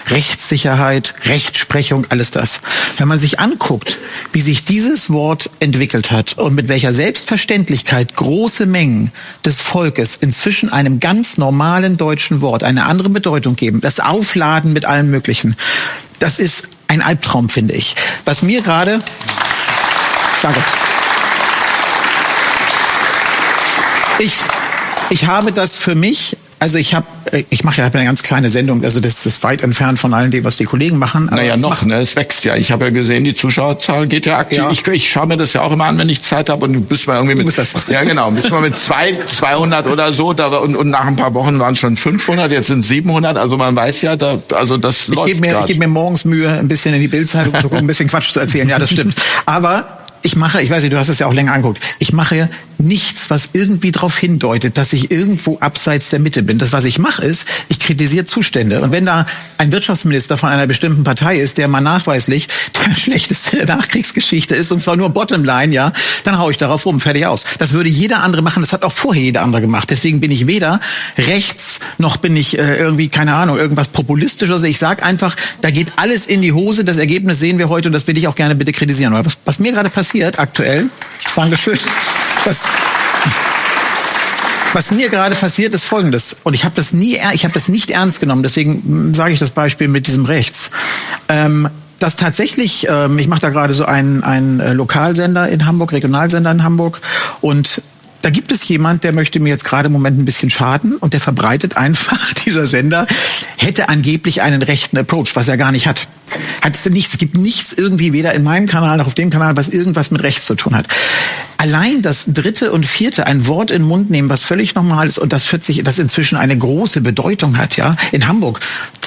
Rechtssicherheit, Rechtsprechung, alles das. Wenn man sich anguckt, wie sich dieses Wort entwickelt hat und mit welcher Selbstverständlichkeit große Mengen des Volkes inzwischen einem ganz normalen deutschen Wort eine andere Bedeutung geben, das Aufladen mit allem Möglichen, das ist ein Albtraum, finde ich. Was mir gerade... Danke. Ich habe das für mich, also ich mache ja eine ganz kleine Sendung, also das ist weit entfernt von allem dem, was die Kollegen machen. Naja, es wächst ja. Ich habe ja gesehen, die Zuschauerzahl geht ja aktiv. Ja. Ich schaue mir das ja auch immer an, wenn ich Zeit habe, und bis wir irgendwie mit... Ja, genau, bis wir mit 200 oder so, und nach ein paar Wochen waren es schon 500, jetzt sind 700, also man weiß ja, das läuft. Ich gebe mir morgens Mühe, ein bisschen in die Bildzeitung zu gucken, ein bisschen Quatsch zu erzählen, ja, das stimmt. Aber ich weiß nicht, du hast es ja auch länger angeguckt, ich mache nichts, was irgendwie darauf hindeutet, dass ich irgendwo abseits der Mitte bin. Das, was ich mache, ist, ich kritisiere Zustände. Und wenn da ein Wirtschaftsminister von einer bestimmten Partei ist, der mal nachweislich der schlechteste der Nachkriegsgeschichte ist, und zwar nur Bottomline, ja, dann hau ich darauf rum, fertig aus. Das würde jeder andere machen, das hat auch vorher jeder andere gemacht. Deswegen bin ich weder rechts, noch bin ich irgendwie, keine Ahnung, irgendwas Populistisches. Also ich sage einfach, da geht alles in die Hose, das Ergebnis sehen wir heute, und das will ich auch gerne bitte kritisieren. Weil was mir gerade passiert, aktuell, Dankeschön, was mir gerade passiert, ist Folgendes. Und ich habe das nicht ernst genommen. Deswegen sage ich das Beispiel mit diesem Rechts. Dass tatsächlich, ich mache da gerade so einen Lokalsender in Hamburg, Regionalsender in Hamburg, und da gibt es jemand, der möchte mir jetzt gerade im Moment ein bisschen schaden, und der verbreitet einfach, dieser Sender hätte angeblich einen rechten Approach, was er gar nicht hat. Es gibt nichts irgendwie, weder in meinem Kanal noch auf dem Kanal, was irgendwas mit rechts zu tun hat. Allein das dritte und vierte, ein Wort in den Mund nehmen, was völlig normal ist und das inzwischen eine große Bedeutung hat, ja. In Hamburg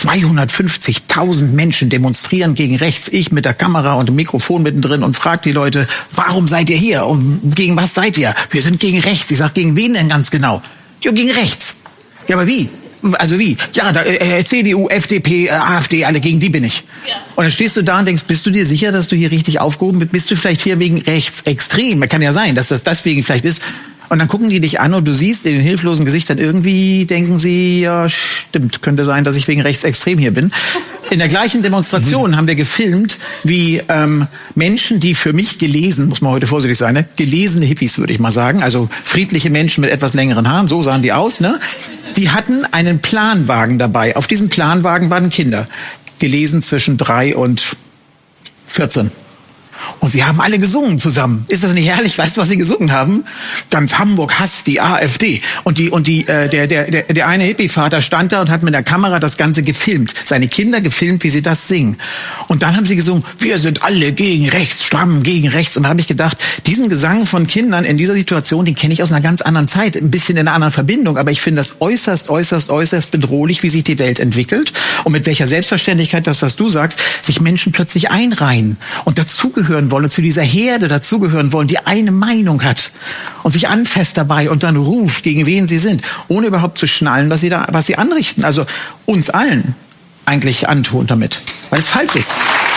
250.000 Menschen demonstrieren gegen rechts. Ich mit der Kamera und dem Mikrofon mittendrin und frage die Leute, warum seid ihr hier und gegen was seid ihr? Wir sind gegen rechts. Ich sag, gegen wen denn ganz genau? Ja, gegen rechts. Ja, aber wie? Also wie? Ja, CDU, FDP, AfD, alle, gegen die bin ich. Ja. Und dann stehst du da und denkst, bist du dir sicher, dass du hier richtig aufgehoben bist? Bist du vielleicht hier wegen rechtsextrem? Kann ja sein, dass das deswegen vielleicht ist. Und dann gucken die dich an und du siehst in den hilflosen Gesichtern, irgendwie denken sie, ja stimmt, könnte sein, dass ich wegen rechtsextrem hier bin. In der gleichen Demonstration haben wir gefilmt, wie Menschen, die für mich gelesen, muss man heute vorsichtig sein, ne? Gelesene Hippies, würde ich mal sagen, also friedliche Menschen mit etwas längeren Haaren, so sahen die aus, ne? Die hatten einen Planwagen dabei. Auf diesem Planwagen waren Kinder, gelesen zwischen 3 und 14. Und sie haben alle gesungen zusammen. Ist das nicht herrlich? Weißt du, was sie gesungen haben? Ganz Hamburg hasst die AfD. Und der eine Hippie-Vater stand da und hat mit der Kamera das Ganze gefilmt. Seine Kinder gefilmt, wie sie das singen. Und dann haben sie gesungen, wir sind alle gegen rechts, stramm gegen rechts. Und da habe ich gedacht, diesen Gesang von Kindern in dieser Situation, den kenne ich aus einer ganz anderen Zeit. Ein bisschen in einer anderen Verbindung. Aber ich finde das äußerst bedrohlich, wie sich die Welt entwickelt. Und mit welcher Selbstverständlichkeit, das, was du sagst, sich Menschen plötzlich einreihen und dazugehören wollen und zu dieser Herde dazugehören wollen, die eine Meinung hat und sich anfasst dabei und dann ruft, gegen wen sie sind, ohne überhaupt zu schnallen, was sie anrichten. Also uns allen eigentlich antun damit, weil es falsch ist.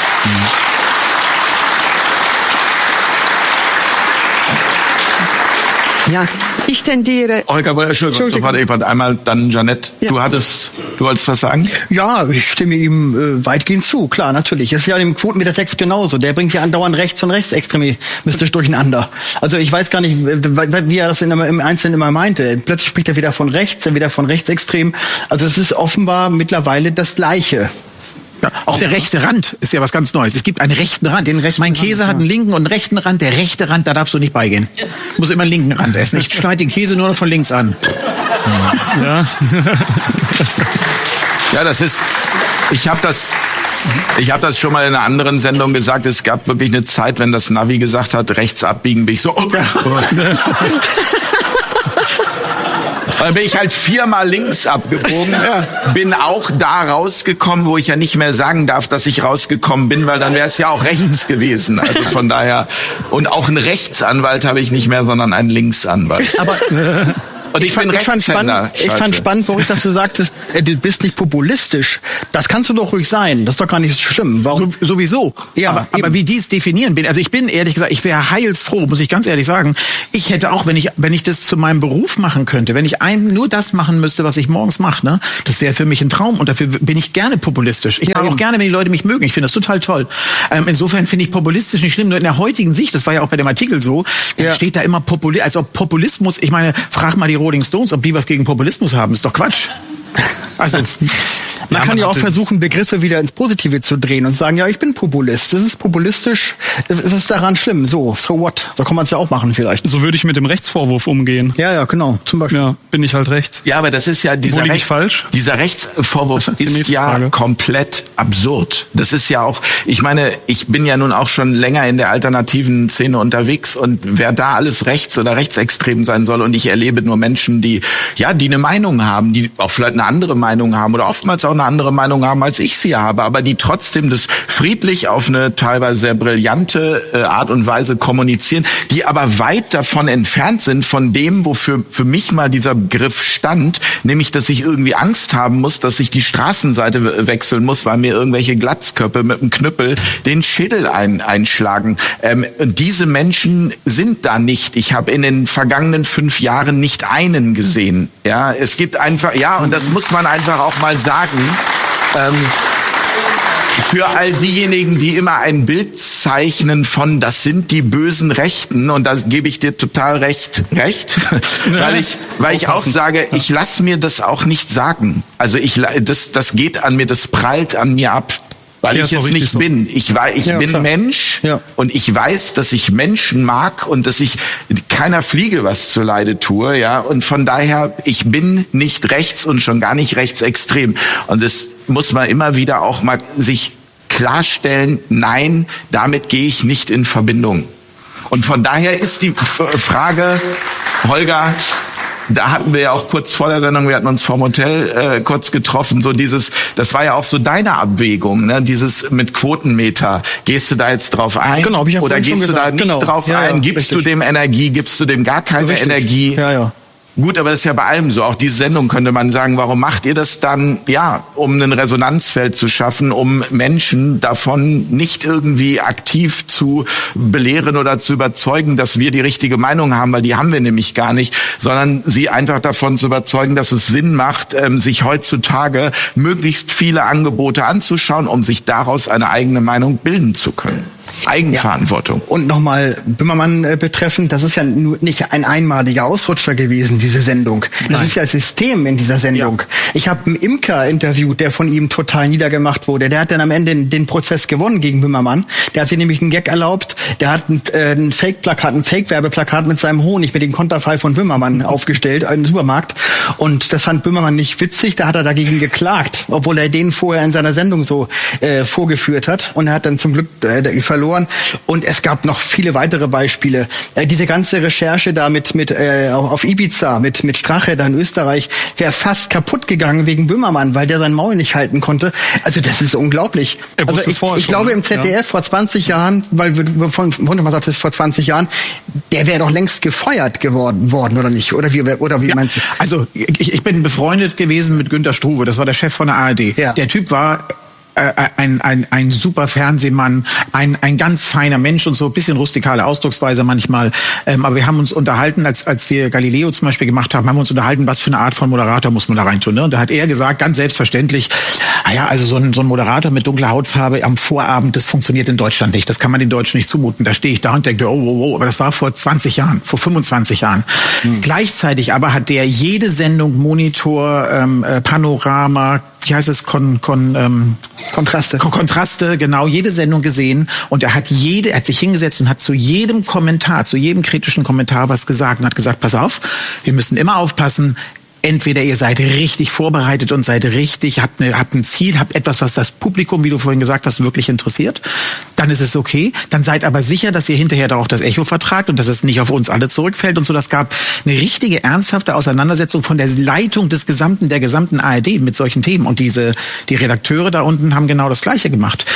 Ja, ich tendiere... Olga, Entschuldigung, einmal dann Jeanette. Ja. Du wolltest was sagen? Ja, ich stimme ihm weitgehend zu, klar, natürlich. Es ist ja im Quotenmeter-Text genauso. Der bringt ja andauernd rechts und rechtsextremistisch durcheinander. Also ich weiß gar nicht, wie er das im Einzelnen immer meinte. Plötzlich spricht er wieder von rechts, dann wieder von rechtsextrem. Also es ist offenbar mittlerweile das Gleiche. Ja, auch der rechte Rand ist ja was ganz Neues. Es gibt einen rechten Rand. Mein Käse hat einen linken und einen rechten Rand. Der rechte Rand, da darfst du nicht beigehen. Muss immer einen linken Rand essen. Ich schneide den Käse nur noch von links an. Ja, ja, das ist... Ich habe das schon mal in einer anderen Sendung gesagt. Es gab wirklich eine Zeit, wenn das Navi gesagt hat, rechts abbiegen, bin ich so... Dann bin ich halt 4-mal links abgebogen, bin auch da rausgekommen, wo ich ja nicht mehr sagen darf, dass ich rausgekommen bin, weil dann wäre es ja auch rechts gewesen. Also von daher, und auch einen Rechtsanwalt habe ich nicht mehr, sondern einen Linksanwalt. Und ich fand spannend, Boris, dass du sagtest, du bist nicht populistisch. Das kannst du doch ruhig sein. Das ist doch gar nicht so schlimm. Warum? Sowieso. Ja, aber wie die es definieren bin. Also ich bin ehrlich gesagt, ich wäre heilsfroh, muss ich ganz ehrlich sagen. Ich hätte auch, wenn ich das zu meinem Beruf machen könnte, wenn ich nur das machen müsste, was ich morgens mache, ne, das wäre für mich ein Traum und dafür bin ich gerne populistisch. Ich mag auch gerne, wenn die Leute mich mögen. Ich finde das total toll. Insofern finde ich populistisch nicht schlimm. Nur in der heutigen Sicht, das war ja auch bei dem Artikel so, dann steht da immer als ob Populismus, ich meine, frag mal die Rolling Stones, ob die was gegen Populismus haben. Ist doch Quatsch. Also man kann ja auch versuchen, Begriffe wieder ins Positive zu drehen und sagen, ja, ich bin Populist. Das ist populistisch. Es ist daran schlimm. So what? So kann man es ja auch machen vielleicht. So würde ich mit dem Rechtsvorwurf umgehen. Ja, genau. Zum Beispiel. Ja, bin ich halt rechts. Ja, aber das ist ja dieser Rechtsvorwurf ist ja komplett absurd. Das ist ja auch, ich meine, ich bin ja nun auch schon länger in der alternativen Szene unterwegs und wer da alles rechts oder rechtsextrem sein soll und ich erlebe nur Menschen, die eine Meinung haben, die auch vielleicht eine andere Meinung haben oder oftmals auch eine andere Meinung haben, als ich sie habe, aber die trotzdem das friedlich auf eine teilweise sehr brillante Art und Weise kommunizieren, die aber weit davon entfernt sind von dem, wofür für mich mal dieser Begriff stand, nämlich, dass ich irgendwie Angst haben muss, dass ich die Straßenseite wechseln muss, weil mir irgendwelche Glatzköpfe mit einem Knüppel den Schädel einschlagen. Diese Menschen sind da nicht. Ich habe in den vergangenen 5 Jahren nicht einen gesehen. Ja, es gibt einfach, und das muss man einfach auch mal sagen. Für all diejenigen, die immer ein Bild zeichnen von, das sind die bösen Rechten, und da gebe ich dir total recht, weil ich auch sage, ich lasse mir das auch nicht sagen. Also das geht an mir, das prallt an mir ab. Weil ich es nicht bin. Ich bin klar. Mensch und ich weiß, dass ich Menschen mag und dass ich keiner Fliege was zuleide tue, ja. Und von daher, ich bin nicht rechts und schon gar nicht rechtsextrem. Und das muss man immer wieder auch mal sich klarstellen, nein, damit gehe ich nicht in Verbindung. Und von daher ist die Frage, Holger, da hatten wir ja auch kurz vor der Sendung, wir hatten uns vom Hotel kurz getroffen, so das war ja auch so deine Abwägung, ne? Dieses mit Quotenmeter. Gehst du da jetzt drauf ein? Genau, hab ich ja oder gehst du da nicht drauf ein? Gibst du dem Energie? Gibst du dem gar keine Energie? Ja. Gut, aber das ist ja bei allem so. Auch diese Sendung könnte man sagen, warum macht ihr das dann? Ja, um ein Resonanzfeld zu schaffen, um Menschen davon nicht irgendwie aktiv zu belehren oder zu überzeugen, dass wir die richtige Meinung haben, weil die haben wir nämlich gar nicht, sondern sie einfach davon zu überzeugen, dass es Sinn macht, sich heutzutage möglichst viele Angebote anzuschauen, um sich daraus eine eigene Meinung bilden zu können. Eigenverantwortung. Ja. Und nochmal Böhmermann betreffend, das ist ja nur nicht ein einmaliger Ausrutscher gewesen, diese Sendung. Das ist ja ein System in dieser Sendung. Ja. Ich habe einen Imker interviewt, der von ihm total niedergemacht wurde. Der hat dann am Ende den Prozess gewonnen gegen Böhmermann. Der hat sich nämlich einen Gag erlaubt. Der hat ein Fake-Plakat, ein Fake-Werbeplakat mit seinem Honig, mit dem Konterfei von Böhmermann aufgestellt, einen Supermarkt. Und das fand Böhmermann nicht witzig. Da hat er dagegen geklagt, obwohl er den vorher in seiner Sendung so vorgeführt hat. Und er hat dann zum Glück verloren. Und es gab noch viele weitere Beispiele. Diese ganze Recherche da auf Ibiza mit Strache da in Österreich wäre fast kaputt gegangen wegen Böhmermann, weil der sein Maul nicht halten konnte. Also das ist unglaublich. Ich glaube im ZDF vor 20 Jahren, weil Wundermann sagt es vor 20 Jahren, der wäre doch längst gefeuert worden oder nicht? Oder wie meinst du? Also ich bin befreundet gewesen mit Günter Struve, das war der Chef von der ARD. Ja. Der Typ war ein super Fernsehmann, ein ganz feiner Mensch und so, ein bisschen rustikale Ausdrucksweise manchmal. Aber wir haben uns unterhalten, als wir Galileo zum Beispiel gemacht haben wir uns unterhalten, was für eine Art von Moderator muss man da reintun. Ne? Und da hat er gesagt, ganz selbstverständlich, also so ein Moderator mit dunkler Hautfarbe am Vorabend, das funktioniert in Deutschland nicht. Das kann man den Deutschen nicht zumuten. Da stehe ich da und denke, aber das war vor 20 Jahren, vor 25 Jahren. Gleichzeitig aber hat der jede Sendung, Monitor, Panorama, wie heißt es, Kontraste, genau, jede Sendung gesehen, und er hat sich hingesetzt und hat zu jedem kritischen Kommentar was gesagt und hat gesagt, pass auf, wir müssen immer aufpassen, entweder ihr seid richtig vorbereitet und seid richtig, habt ein Ziel, habt etwas, was das Publikum, wie du vorhin gesagt hast, wirklich interessiert, dann ist es okay. Dann seid aber sicher, dass ihr hinterher da auch das Echo vertragt und dass es nicht auf uns alle zurückfällt und so. Das gab eine richtige, ernsthafte Auseinandersetzung von der Leitung der gesamten ARD mit solchen Themen. Und die Redakteure da unten haben genau das Gleiche gemacht.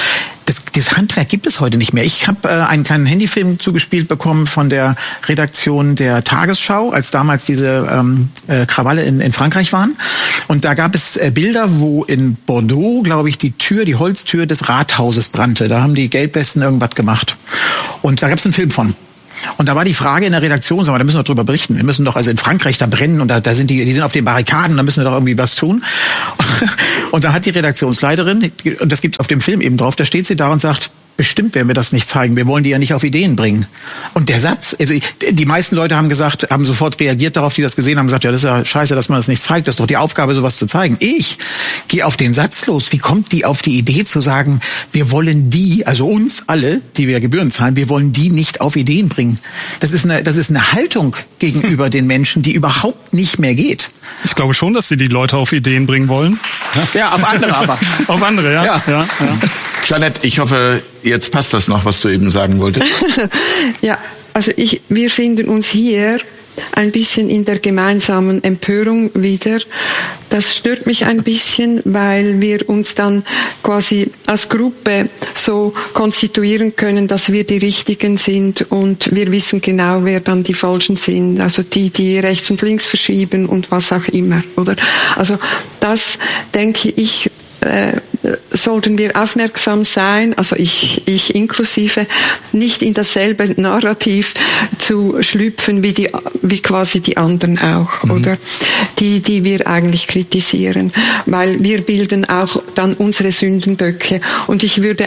das Handwerk gibt es heute nicht mehr. Ich habe einen kleinen Handyfilm zugespielt bekommen von der Redaktion der Tagesschau, als damals diese Krawalle in Frankreich waren. Und da gab es Bilder, wo in Bordeaux, glaube ich, die Holztür des Rathauses brannte. Da haben die Gelbwesten irgendwas gemacht. Und da gab es einen Film von. Und da war die Frage in der Redaktion, sag mal, da müssen wir drüber berichten. Wir müssen doch, also in Frankreich da brennen und da sind die sind auf den Barrikaden, da müssen wir doch irgendwie was tun. Und da hat die Redaktionsleiterin, und das gibt's auf dem Film eben drauf, da steht sie da und sagt, bestimmt werden wir das nicht zeigen. Wir wollen die ja nicht auf Ideen bringen. Und der Satz, also die meisten Leute haben sofort reagiert darauf, die das gesehen haben, gesagt, ja, das ist ja scheiße, dass man das nicht zeigt. Das ist doch die Aufgabe, sowas zu zeigen. Ich gehe auf den Satz los. Wie kommt die auf die Idee zu sagen, wir wollen die, also uns alle, die wir Gebühren zahlen, wir wollen die nicht auf Ideen bringen? Das ist eine Haltung gegenüber den Menschen, die überhaupt nicht mehr geht. Ich glaube schon, dass sie die Leute auf Ideen bringen wollen. Ja, auf andere aber. Auf andere, ja. Ja. Jeanette, ich hoffe, jetzt passt das noch, was du eben sagen wolltest. Ja, also wir finden uns hier ein bisschen in der gemeinsamen Empörung wieder. Das stört mich ein bisschen, weil wir uns dann quasi als Gruppe so konstituieren können, dass wir die Richtigen sind und wir wissen genau, wer dann die Falschen sind. Also die rechts und links verschieben und was auch immer, oder? Also das, denke ich, sollten wir aufmerksam sein, also ich inklusive, nicht in dasselbe Narrativ zu schlüpfen wie quasi die anderen auch, oder? Die wir eigentlich kritisieren, weil wir bilden auch dann unsere Sündenböcke und ich würde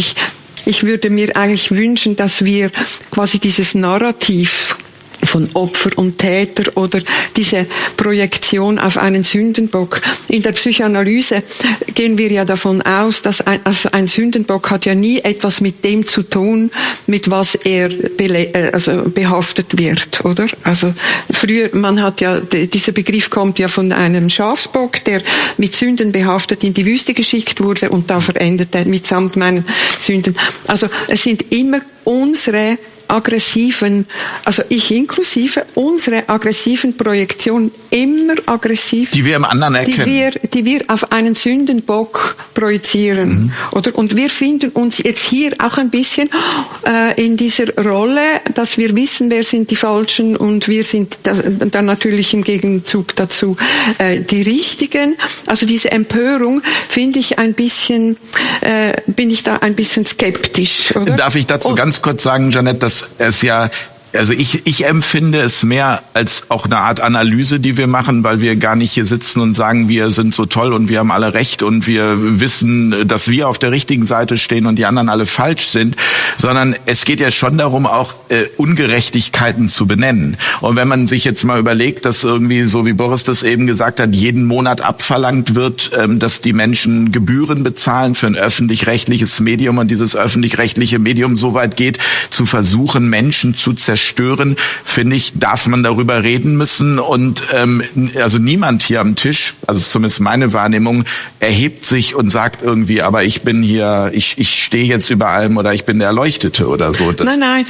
mir eigentlich wünschen, dass wir quasi dieses Narrativ von Opfer und Täter oder diese Projektion auf einen Sündenbock. In der Psychoanalyse gehen wir ja davon aus, dass ein Sündenbock hat ja nie etwas mit dem zu tun, mit was er behaftet wird, oder? Also früher, dieser Begriff kommt ja von einem Schafsbock, der mit Sünden behaftet in die Wüste geschickt wurde und da verendet er mitsamt meinen Sünden. Also es sind immer unsere aggressiven, also ich inklusive, unsere aggressiven Projektionen immer aggressiv, die wir im anderen erkennen, die wir auf einen Sündenbock projizieren, oder? Und wir finden uns jetzt hier auch ein bisschen in dieser Rolle, dass wir wissen, wer sind die Falschen und wir sind dann natürlich im Gegenzug dazu die Richtigen. Also diese Empörung finde ich bin ich da ein bisschen skeptisch, oder? Darf ich dazu ganz kurz sagen, Jeanette, dass es ja, also ich empfinde es mehr als auch eine Art Analyse, die wir machen, weil wir gar nicht hier sitzen und sagen, wir sind so toll und wir haben alle recht und wir wissen, dass wir auf der richtigen Seite stehen und die anderen alle falsch sind, sondern es geht ja schon darum, auch Ungerechtigkeiten zu benennen. Und wenn man sich jetzt mal überlegt, dass irgendwie, so wie Boris das eben gesagt hat, jeden Monat abverlangt wird, dass die Menschen Gebühren bezahlen für ein öffentlich-rechtliches Medium und dieses öffentlich-rechtliche Medium so weit geht, zu versuchen, Menschen zu zerstören, finde ich, darf man darüber reden müssen. Und also niemand hier am Tisch, also zumindest meine Wahrnehmung, erhebt sich und sagt irgendwie, aber ich bin hier, ich stehe jetzt über allem oder ich bin der Erleuchtete oder so. Nein,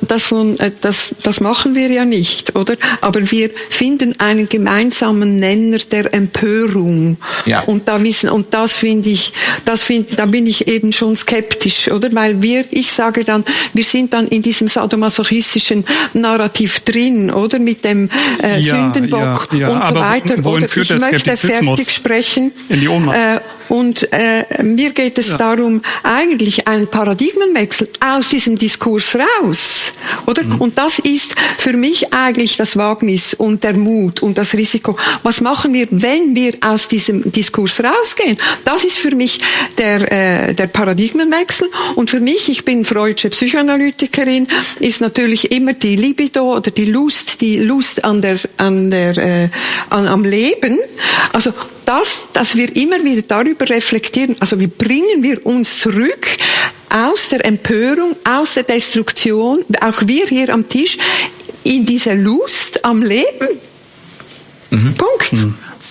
das machen wir ja nicht, oder? Aber wir finden einen gemeinsamen Nenner der Empörung. Ja. Und da bin ich eben schon skeptisch, oder? Weil ich sage dann, wir sind dann in diesem sadomasochistischen Narrativ drin, oder? Mit dem Sündenbock und so weiter. Wohin oder führt ich der möchte fertig sprechen. In die Ohnmacht. Und mir geht es darum, eigentlich einen Paradigmenwechsel aus diesem Diskurs raus, oder? Und das ist für mich eigentlich das Wagnis und der Mut und das Risiko. Was machen wir, wenn wir aus diesem Diskurs rausgehen? Das ist für mich der Paradigmenwechsel. Und für mich, ich bin freudsche Psychoanalytikerin, ist natürlich immer die Libido oder die Lust am Leben. Also dass wir immer wieder darüber reflektieren, also wie bringen wir uns zurück aus der Empörung, aus der Destruktion, auch wir hier am Tisch, in diese Lust am Leben. Punkt.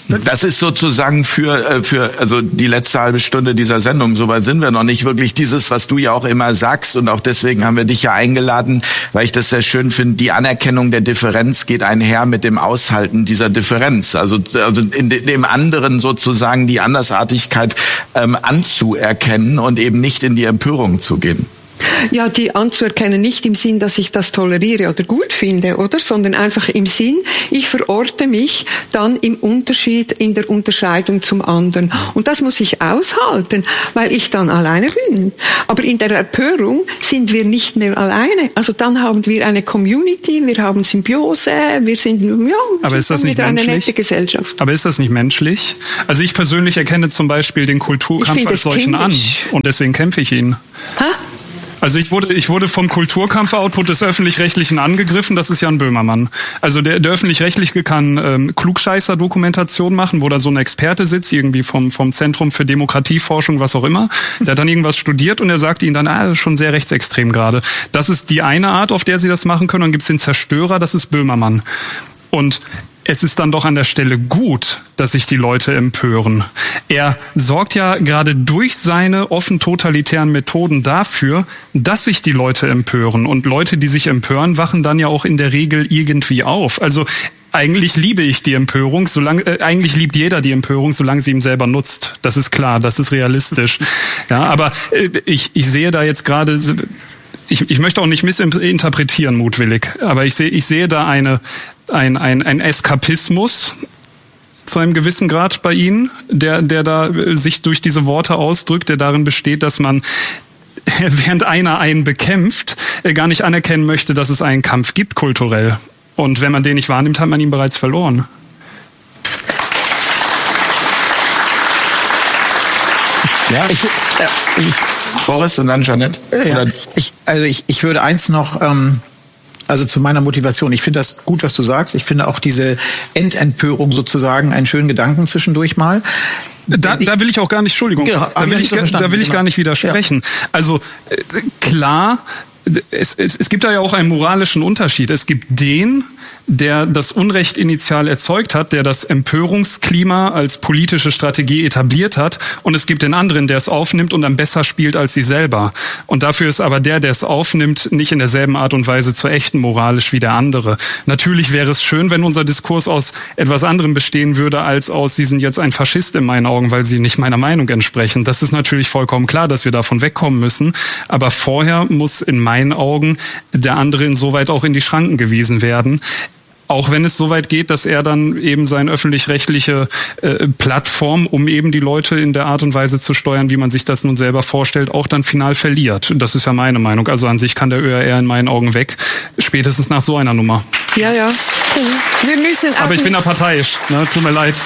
Das ist sozusagen für also die letzte halbe Stunde dieser Sendung, soweit sind wir noch nicht, wirklich dieses, was du ja auch immer sagst, und auch deswegen haben wir dich ja eingeladen, weil ich das sehr schön finde, die Anerkennung der Differenz geht einher mit dem Aushalten dieser Differenz. Also in dem anderen sozusagen die Andersartigkeit anzuerkennen und eben nicht in die Empörung zu gehen. Ja, die anzuerkennen, nicht im Sinn, dass ich das toleriere oder gut finde, oder? Sondern einfach im Sinn, ich verorte mich dann im Unterschied, in der Unterscheidung zum anderen. Und das muss ich aushalten, weil ich dann alleine bin. Aber in der Empörung sind wir nicht mehr alleine. Also dann haben wir eine Community, wir haben Symbiose, wir sind, aber ist das nicht wieder menschlich? Eine nette Gesellschaft. Aber ist das nicht menschlich? Also ich persönlich erkenne zum Beispiel den Kulturkampf als solchen an. Und deswegen kämpfe ich ihn. Ha? Also ich wurde vom Kulturkampf-Output des Öffentlich-Rechtlichen angegriffen, das ist Jan Böhmermann. Also der Öffentlich-Rechtliche kann Klugscheißer-Dokumentation machen, wo da so ein Experte sitzt, irgendwie vom Zentrum für Demokratieforschung, was auch immer. Der hat dann irgendwas studiert und er sagt ihnen dann, das ist schon sehr rechtsextrem gerade. Das ist die eine Art, auf der sie das machen können. Und dann gibt's den Zerstörer, das ist Böhmermann. Und es ist dann doch an der Stelle gut, dass sich die Leute empören. Er sorgt ja gerade durch seine offen totalitären Methoden dafür, dass sich die Leute empören. Und Leute, die sich empören, wachen dann ja auch in der Regel irgendwie auf. Also eigentlich liebe ich die Empörung, eigentlich liebt jeder die Empörung, solange sie ihm selber nutzt. Das ist klar, das ist realistisch. Ja, aber ich sehe da jetzt gerade... Ich möchte auch nicht missinterpretieren, mutwillig, aber ich sehe da ein Eskapismus zu einem gewissen Grad bei Ihnen, der da sich durch diese Worte ausdrückt, der darin besteht, dass man, während einer einen bekämpft, gar nicht anerkennen möchte, dass es einen Kampf gibt, kulturell. Und wenn man den nicht wahrnimmt, hat man ihn bereits verloren. Ja, Boris und dann Jeanette. Ja, ich würde eins noch, also zu meiner Motivation. Ich finde das gut, was du sagst. Ich finde auch diese Entempörung sozusagen einen schönen Gedanken zwischendurch mal. Da will ich auch gar nicht, Entschuldigung, genau, da will ich gar nicht widersprechen. Ja. Also klar, es gibt da ja auch einen moralischen Unterschied. Es gibt den, der das Unrecht initial erzeugt hat, der das Empörungsklima als politische Strategie etabliert hat, und es gibt den anderen, der es aufnimmt und dann besser spielt als sie selber. Und dafür ist aber der es aufnimmt, nicht in derselben Art und Weise zur echten moralisch wie der andere. Natürlich wäre es schön, wenn unser Diskurs aus etwas anderem bestehen würde, als aus, Sie sind jetzt ein Faschist in meinen Augen, weil Sie nicht meiner Meinung entsprechen. Das ist natürlich vollkommen klar, dass wir davon wegkommen müssen. Aber vorher muss in meinen Augen der andere insoweit auch in die Schranken gewiesen werden. Auch wenn es so weit geht, dass er dann eben seine öffentlich-rechtliche Plattform, um eben die Leute in der Art und Weise zu steuern, wie man sich das nun selber vorstellt, auch dann final verliert. Das ist ja meine Meinung. Also an sich kann der ÖRR in meinen Augen weg, spätestens nach so einer Nummer. Ja. Wir müssen aber ich bin da parteiisch, ne? Tut mir leid.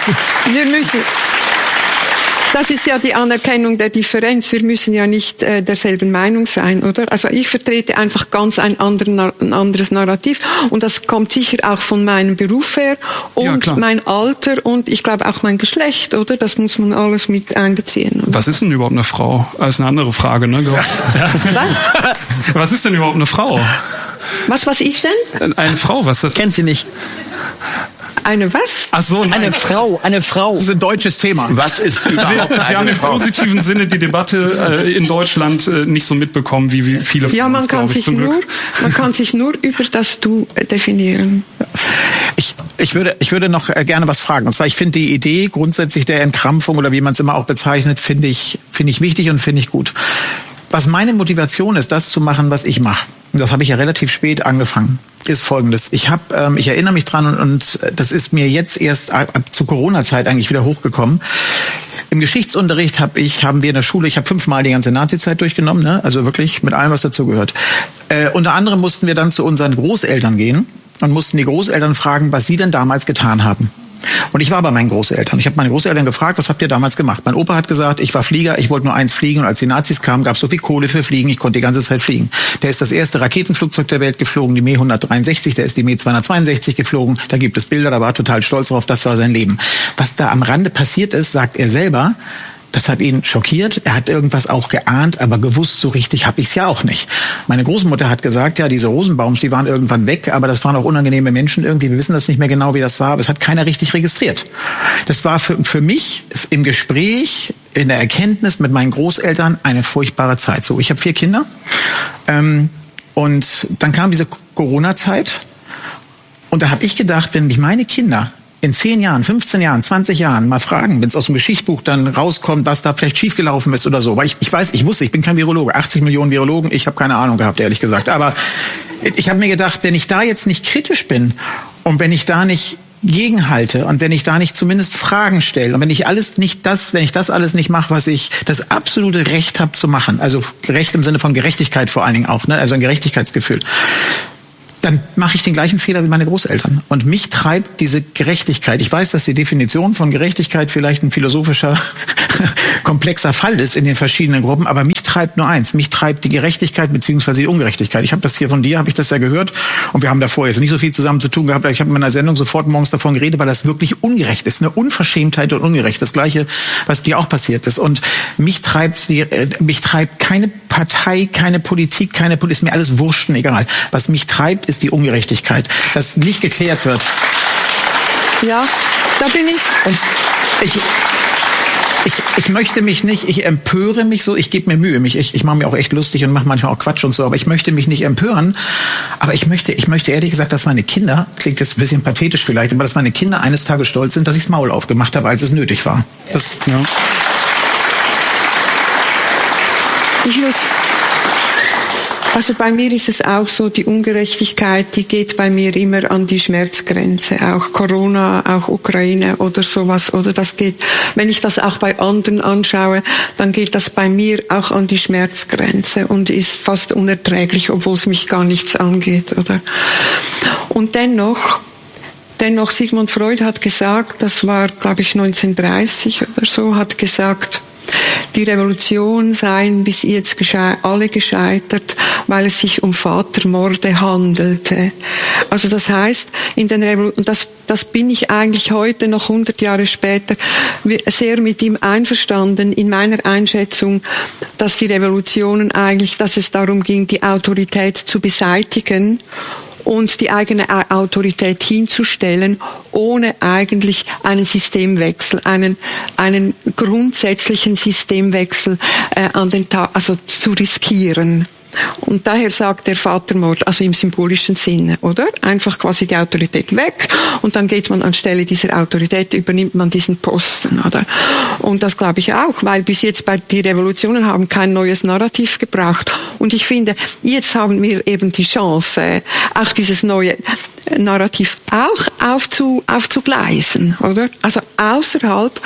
Das ist ja die Anerkennung der Differenz. Wir müssen ja nicht derselben Meinung sein, oder? Also ich vertrete einfach ganz ein anderes Narrativ, und das kommt sicher auch von meinem Beruf her und ja, mein Alter und ich glaube auch mein Geschlecht, oder? Das muss man alles mit einbeziehen. Oder? Was ist denn überhaupt eine Frau? Das ist eine andere Frage, ne? Was ist denn überhaupt eine Frau? Was ist denn? Eine Frau, was ist das? Kennt sie nicht. Eine was? Ach so, nein. Eine Frau. Das ist ein deutsches Thema. Was ist überhaupt Sie haben im positiven Sinne die Debatte in Deutschland nicht so mitbekommen, wie viele von uns, glaube ich, zum Glück. Man kann sich nur über das Du definieren. Ich würde noch gerne was fragen. Und zwar, ich finde die Idee grundsätzlich der Entkrampfung oder wie man es immer auch bezeichnet, finde ich wichtig und finde ich gut. Was meine Motivation ist, das zu machen, was ich mache, und das habe ich ja relativ spät angefangen, ist Folgendes. Ich erinnere mich dran und das ist mir jetzt erst zur Corona-Zeit eigentlich wieder hochgekommen. Im Geschichtsunterricht haben wir in der Schule, ich habe 5-mal die ganze Nazi-Zeit durchgenommen, ne? Also wirklich mit allem, was dazugehört. Unter anderem mussten wir dann zu unseren Großeltern gehen und mussten die Großeltern fragen, was sie denn damals getan haben. Und ich war bei meinen Großeltern. Ich habe meine Großeltern gefragt, was habt ihr damals gemacht? Mein Opa hat gesagt, ich war Flieger, ich wollte nur eins fliegen. Und als die Nazis kamen, gab es so viel Kohle für Fliegen, ich konnte die ganze Zeit fliegen. Der ist das erste Raketenflugzeug der Welt geflogen, die Me 163, der ist die Me 262 geflogen. Da gibt es Bilder, da war er total stolz drauf, das war sein Leben. Was da am Rande passiert ist, sagt er selber, Das hat ihn schockiert. Er hat irgendwas auch geahnt, aber gewusst, so richtig habe ich es ja auch nicht. Meine Großmutter hat gesagt, ja, diese Rosenbaums, die waren irgendwann weg, aber das waren auch unangenehme Menschen irgendwie. Wir wissen das nicht mehr genau, wie das war, aber es hat keiner richtig registriert. Das war für mich im Gespräch, in der Erkenntnis mit meinen Großeltern eine furchtbare Zeit. So, ich habe 4 Kinder und dann kam diese Corona-Zeit und da habe ich gedacht, wenn mich meine Kinder in 10 Jahren, 15 Jahren, 20 Jahren mal fragen, wenn es aus dem Geschichtsbuch dann rauskommt, was da vielleicht schiefgelaufen ist oder so. Weil ich wusste, ich bin kein Virologe, 80 Millionen Virologen, ich habe keine Ahnung gehabt, ehrlich gesagt. Aber ich habe mir gedacht, wenn ich da jetzt nicht kritisch bin und wenn ich da nicht gegenhalte und wenn ich da nicht zumindest Fragen stelle und wenn ich das alles nicht mache, was ich das absolute Recht habe zu machen, also Recht im Sinne von Gerechtigkeit vor allen Dingen auch, ne, also ein Gerechtigkeitsgefühl, dann mache ich den gleichen Fehler wie meine Großeltern. Und mich treibt diese Gerechtigkeit. Ich weiß, dass die Definition von Gerechtigkeit vielleicht ein philosophischer, komplexer Fall ist in den verschiedenen Gruppen, aber mich treibt nur eins. Mich treibt die Gerechtigkeit bzw. die Ungerechtigkeit. Ich habe das hier von dir, habe ich das ja gehört. Und wir haben davor jetzt nicht so viel zusammen zu tun gehabt. Ich habe in meiner Sendung sofort morgens davon geredet, weil das wirklich ungerecht ist. Eine Unverschämtheit und ungerecht. Das Gleiche, was dir auch passiert ist. Und mich treibt keine Partei, keine Politik, ist mir alles wursten, egal. Was mich treibt, ist die Ungerechtigkeit, dass nicht geklärt wird. Ja, da bin ich. Und ich möchte mich nicht, ich empöre mich so, ich gebe mir Mühe, ich mache mir auch echt lustig und mache manchmal auch Quatsch und so, aber ich möchte mich nicht empören, aber ich möchte ehrlich gesagt, dass meine Kinder, klingt jetzt ein bisschen pathetisch vielleicht, aber dass meine Kinder eines Tages stolz sind, dass ich das Maul aufgemacht habe, als es nötig war. Das, ja. Also bei mir ist es auch so, die Ungerechtigkeit, die geht bei mir immer an die Schmerzgrenze. Auch Corona, auch Ukraine oder sowas. Oder das geht, wenn ich das auch bei anderen anschaue, dann geht das bei mir auch an die Schmerzgrenze und ist fast unerträglich, obwohl es mich gar nichts angeht, oder? Und dennoch, Sigmund Freud hat gesagt, das war, glaube ich, 1930 oder so, hat gesagt, die Revolution seien bis jetzt alle gescheitert, weil es sich um Vatermorde handelte. Also das heißt, und das bin ich eigentlich heute, noch 100 Jahre später, sehr mit ihm einverstanden in meiner Einschätzung, dass die Revolutionen eigentlich, dass es darum ging, die Autorität zu beseitigen und die eigene Autorität hinzustellen, ohne eigentlich einen Systemwechsel, einen grundsätzlichen Systemwechsel zu riskieren. Und daher sagt der Vatermord, also im symbolischen Sinne, oder? Einfach quasi die Autorität weg und dann geht man anstelle dieser Autorität, übernimmt man diesen Posten, oder? Und das glaube ich auch, weil bis jetzt die Revolutionen haben kein neues Narrativ gebracht. Und ich finde, jetzt haben wir eben die Chance, auch dieses neue Narrativ auch aufzugleisen, oder? Also außerhalb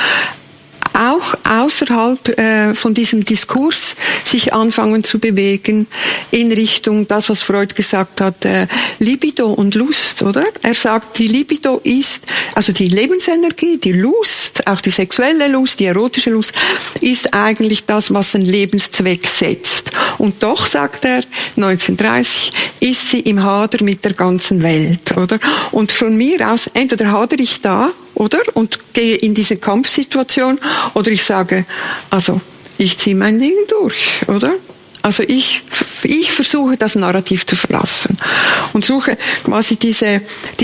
von diesem Diskurs sich anfangen zu bewegen in Richtung das, was Freud gesagt hat, Libido und Lust, oder? Er sagt, die Libido ist, also die Lebensenergie, die Lust, auch die sexuelle Lust, die erotische Lust, ist eigentlich das, was den Lebenszweck setzt. Und doch, sagt er, 1930, ist sie im Hader mit der ganzen Welt, oder? Und von mir aus, entweder hadere ich da, oder? Und gehe in diese Kampfsituation, oder ich sage, also, ich ziehe mein Ding durch, oder? Also ich versuche das Narrativ zu verlassen und suche quasi diese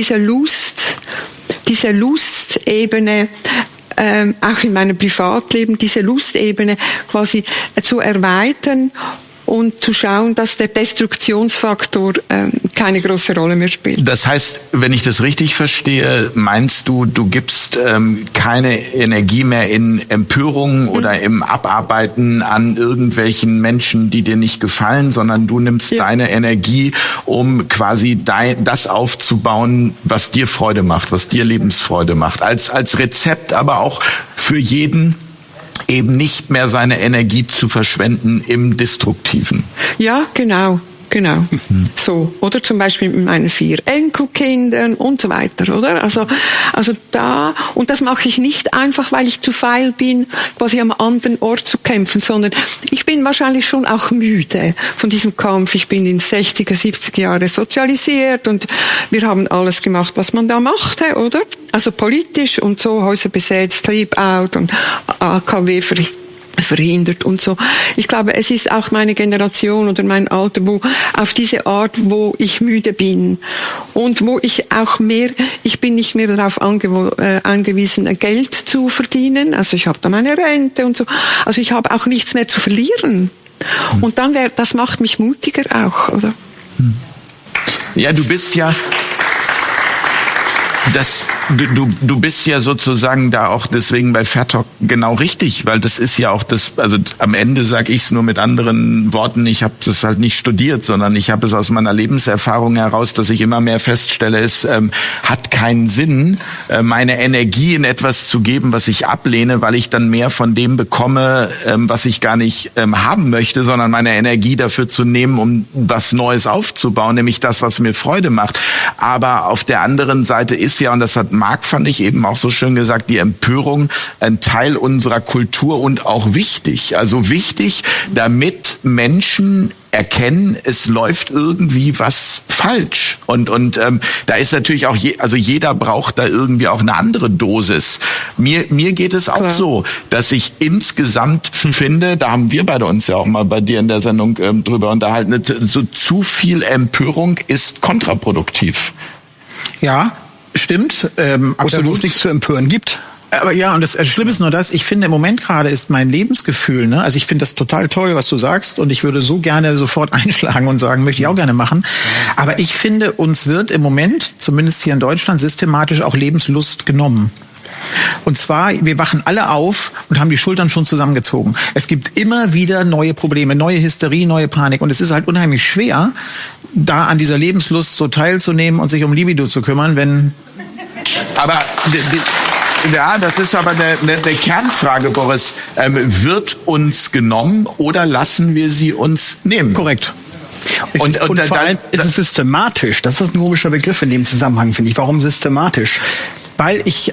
Lustebene, auch in meinem Privatleben, diese Lustebene quasi zu erweitern und zu schauen, dass der Destruktionsfaktor keine große Rolle mehr spielt. Das heißt, wenn ich das richtig verstehe, meinst du gibst keine Energie mehr in Empörungen oder im Abarbeiten an irgendwelchen Menschen, die dir nicht gefallen, sondern du nimmst deine Energie, um quasi das aufzubauen, was dir Freude macht, was dir Lebensfreude macht. Als Rezept, aber auch für jeden, eben nicht mehr seine Energie zu verschwenden im Destruktiven. Ja, genau. So. Oder zum Beispiel mit meinen 4 Enkelkindern und so weiter, oder? Also da, und das mache ich nicht einfach, weil ich zu feil bin, quasi am anderen Ort zu kämpfen, sondern ich bin wahrscheinlich schon auch müde von diesem Kampf. Ich bin in 60er, 70er Jahre sozialisiert und wir haben alles gemacht, was man da machte, oder? Also politisch und so, Häuser besetzt, Leave Out und AKW verhindert und so. Ich glaube, es ist auch meine Generation oder mein Alter, wo auf diese Art, wo ich müde bin und wo ich auch ich bin nicht mehr darauf angewiesen, Geld zu verdienen. Also ich habe da meine Rente und so. Also ich habe auch nichts mehr zu verlieren. Und dann das macht mich mutiger auch, oder? Ja, du bist ja du bist ja sozusagen da auch deswegen bei Fair Talk genau richtig, weil das ist ja auch also am Ende sage ich es nur mit anderen Worten, ich habe das halt nicht studiert, sondern ich habe es aus meiner Lebenserfahrung heraus, dass ich immer mehr feststelle, es hat keinen Sinn, meine Energie in etwas zu geben, was ich ablehne, weil ich dann mehr von dem bekomme, was ich gar nicht haben möchte, sondern meine Energie dafür zu nehmen, um was Neues aufzubauen, nämlich das, was mir Freude macht. Aber auf der anderen Seite ist ja, und das hat Marc, fand ich eben auch so schön gesagt, die Empörung ein Teil unserer Kultur und auch wichtig. Also wichtig, damit Menschen erkennen, es läuft irgendwie was falsch. Und da ist natürlich auch, jeder braucht da irgendwie auch eine andere Dosis. Mir geht es auch so, dass ich insgesamt finde, da haben wir beide uns ja auch mal bei dir in der Sendung drüber unterhalten, so zu viel Empörung ist kontraproduktiv. Ja, stimmt. Absolut. Wo es nichts zu empören gibt. Aber ja, und das Schlimme ist nur das, ich finde im Moment gerade ist mein Lebensgefühl, ne, also ich finde das total toll, was du sagst, und ich würde so gerne sofort einschlagen und sagen, möchte ich auch gerne machen. Aber ich finde, uns wird im Moment, zumindest hier in Deutschland, systematisch auch Lebenslust genommen. Und zwar, wir wachen alle auf und haben die Schultern schon zusammengezogen. Es gibt immer wieder neue Probleme, neue Hysterie, neue Panik. Und es ist halt unheimlich schwer, da an dieser Lebenslust so teilzunehmen und sich um Libido zu kümmern, wenn... Aber... Ja, das ist aber eine Kernfrage, Boris. Wird uns genommen oder lassen wir sie uns nehmen? Korrekt. Und vor allem ist es systematisch. Das ist ein komischer Begriff in dem Zusammenhang, finde ich. Warum systematisch? Weil ich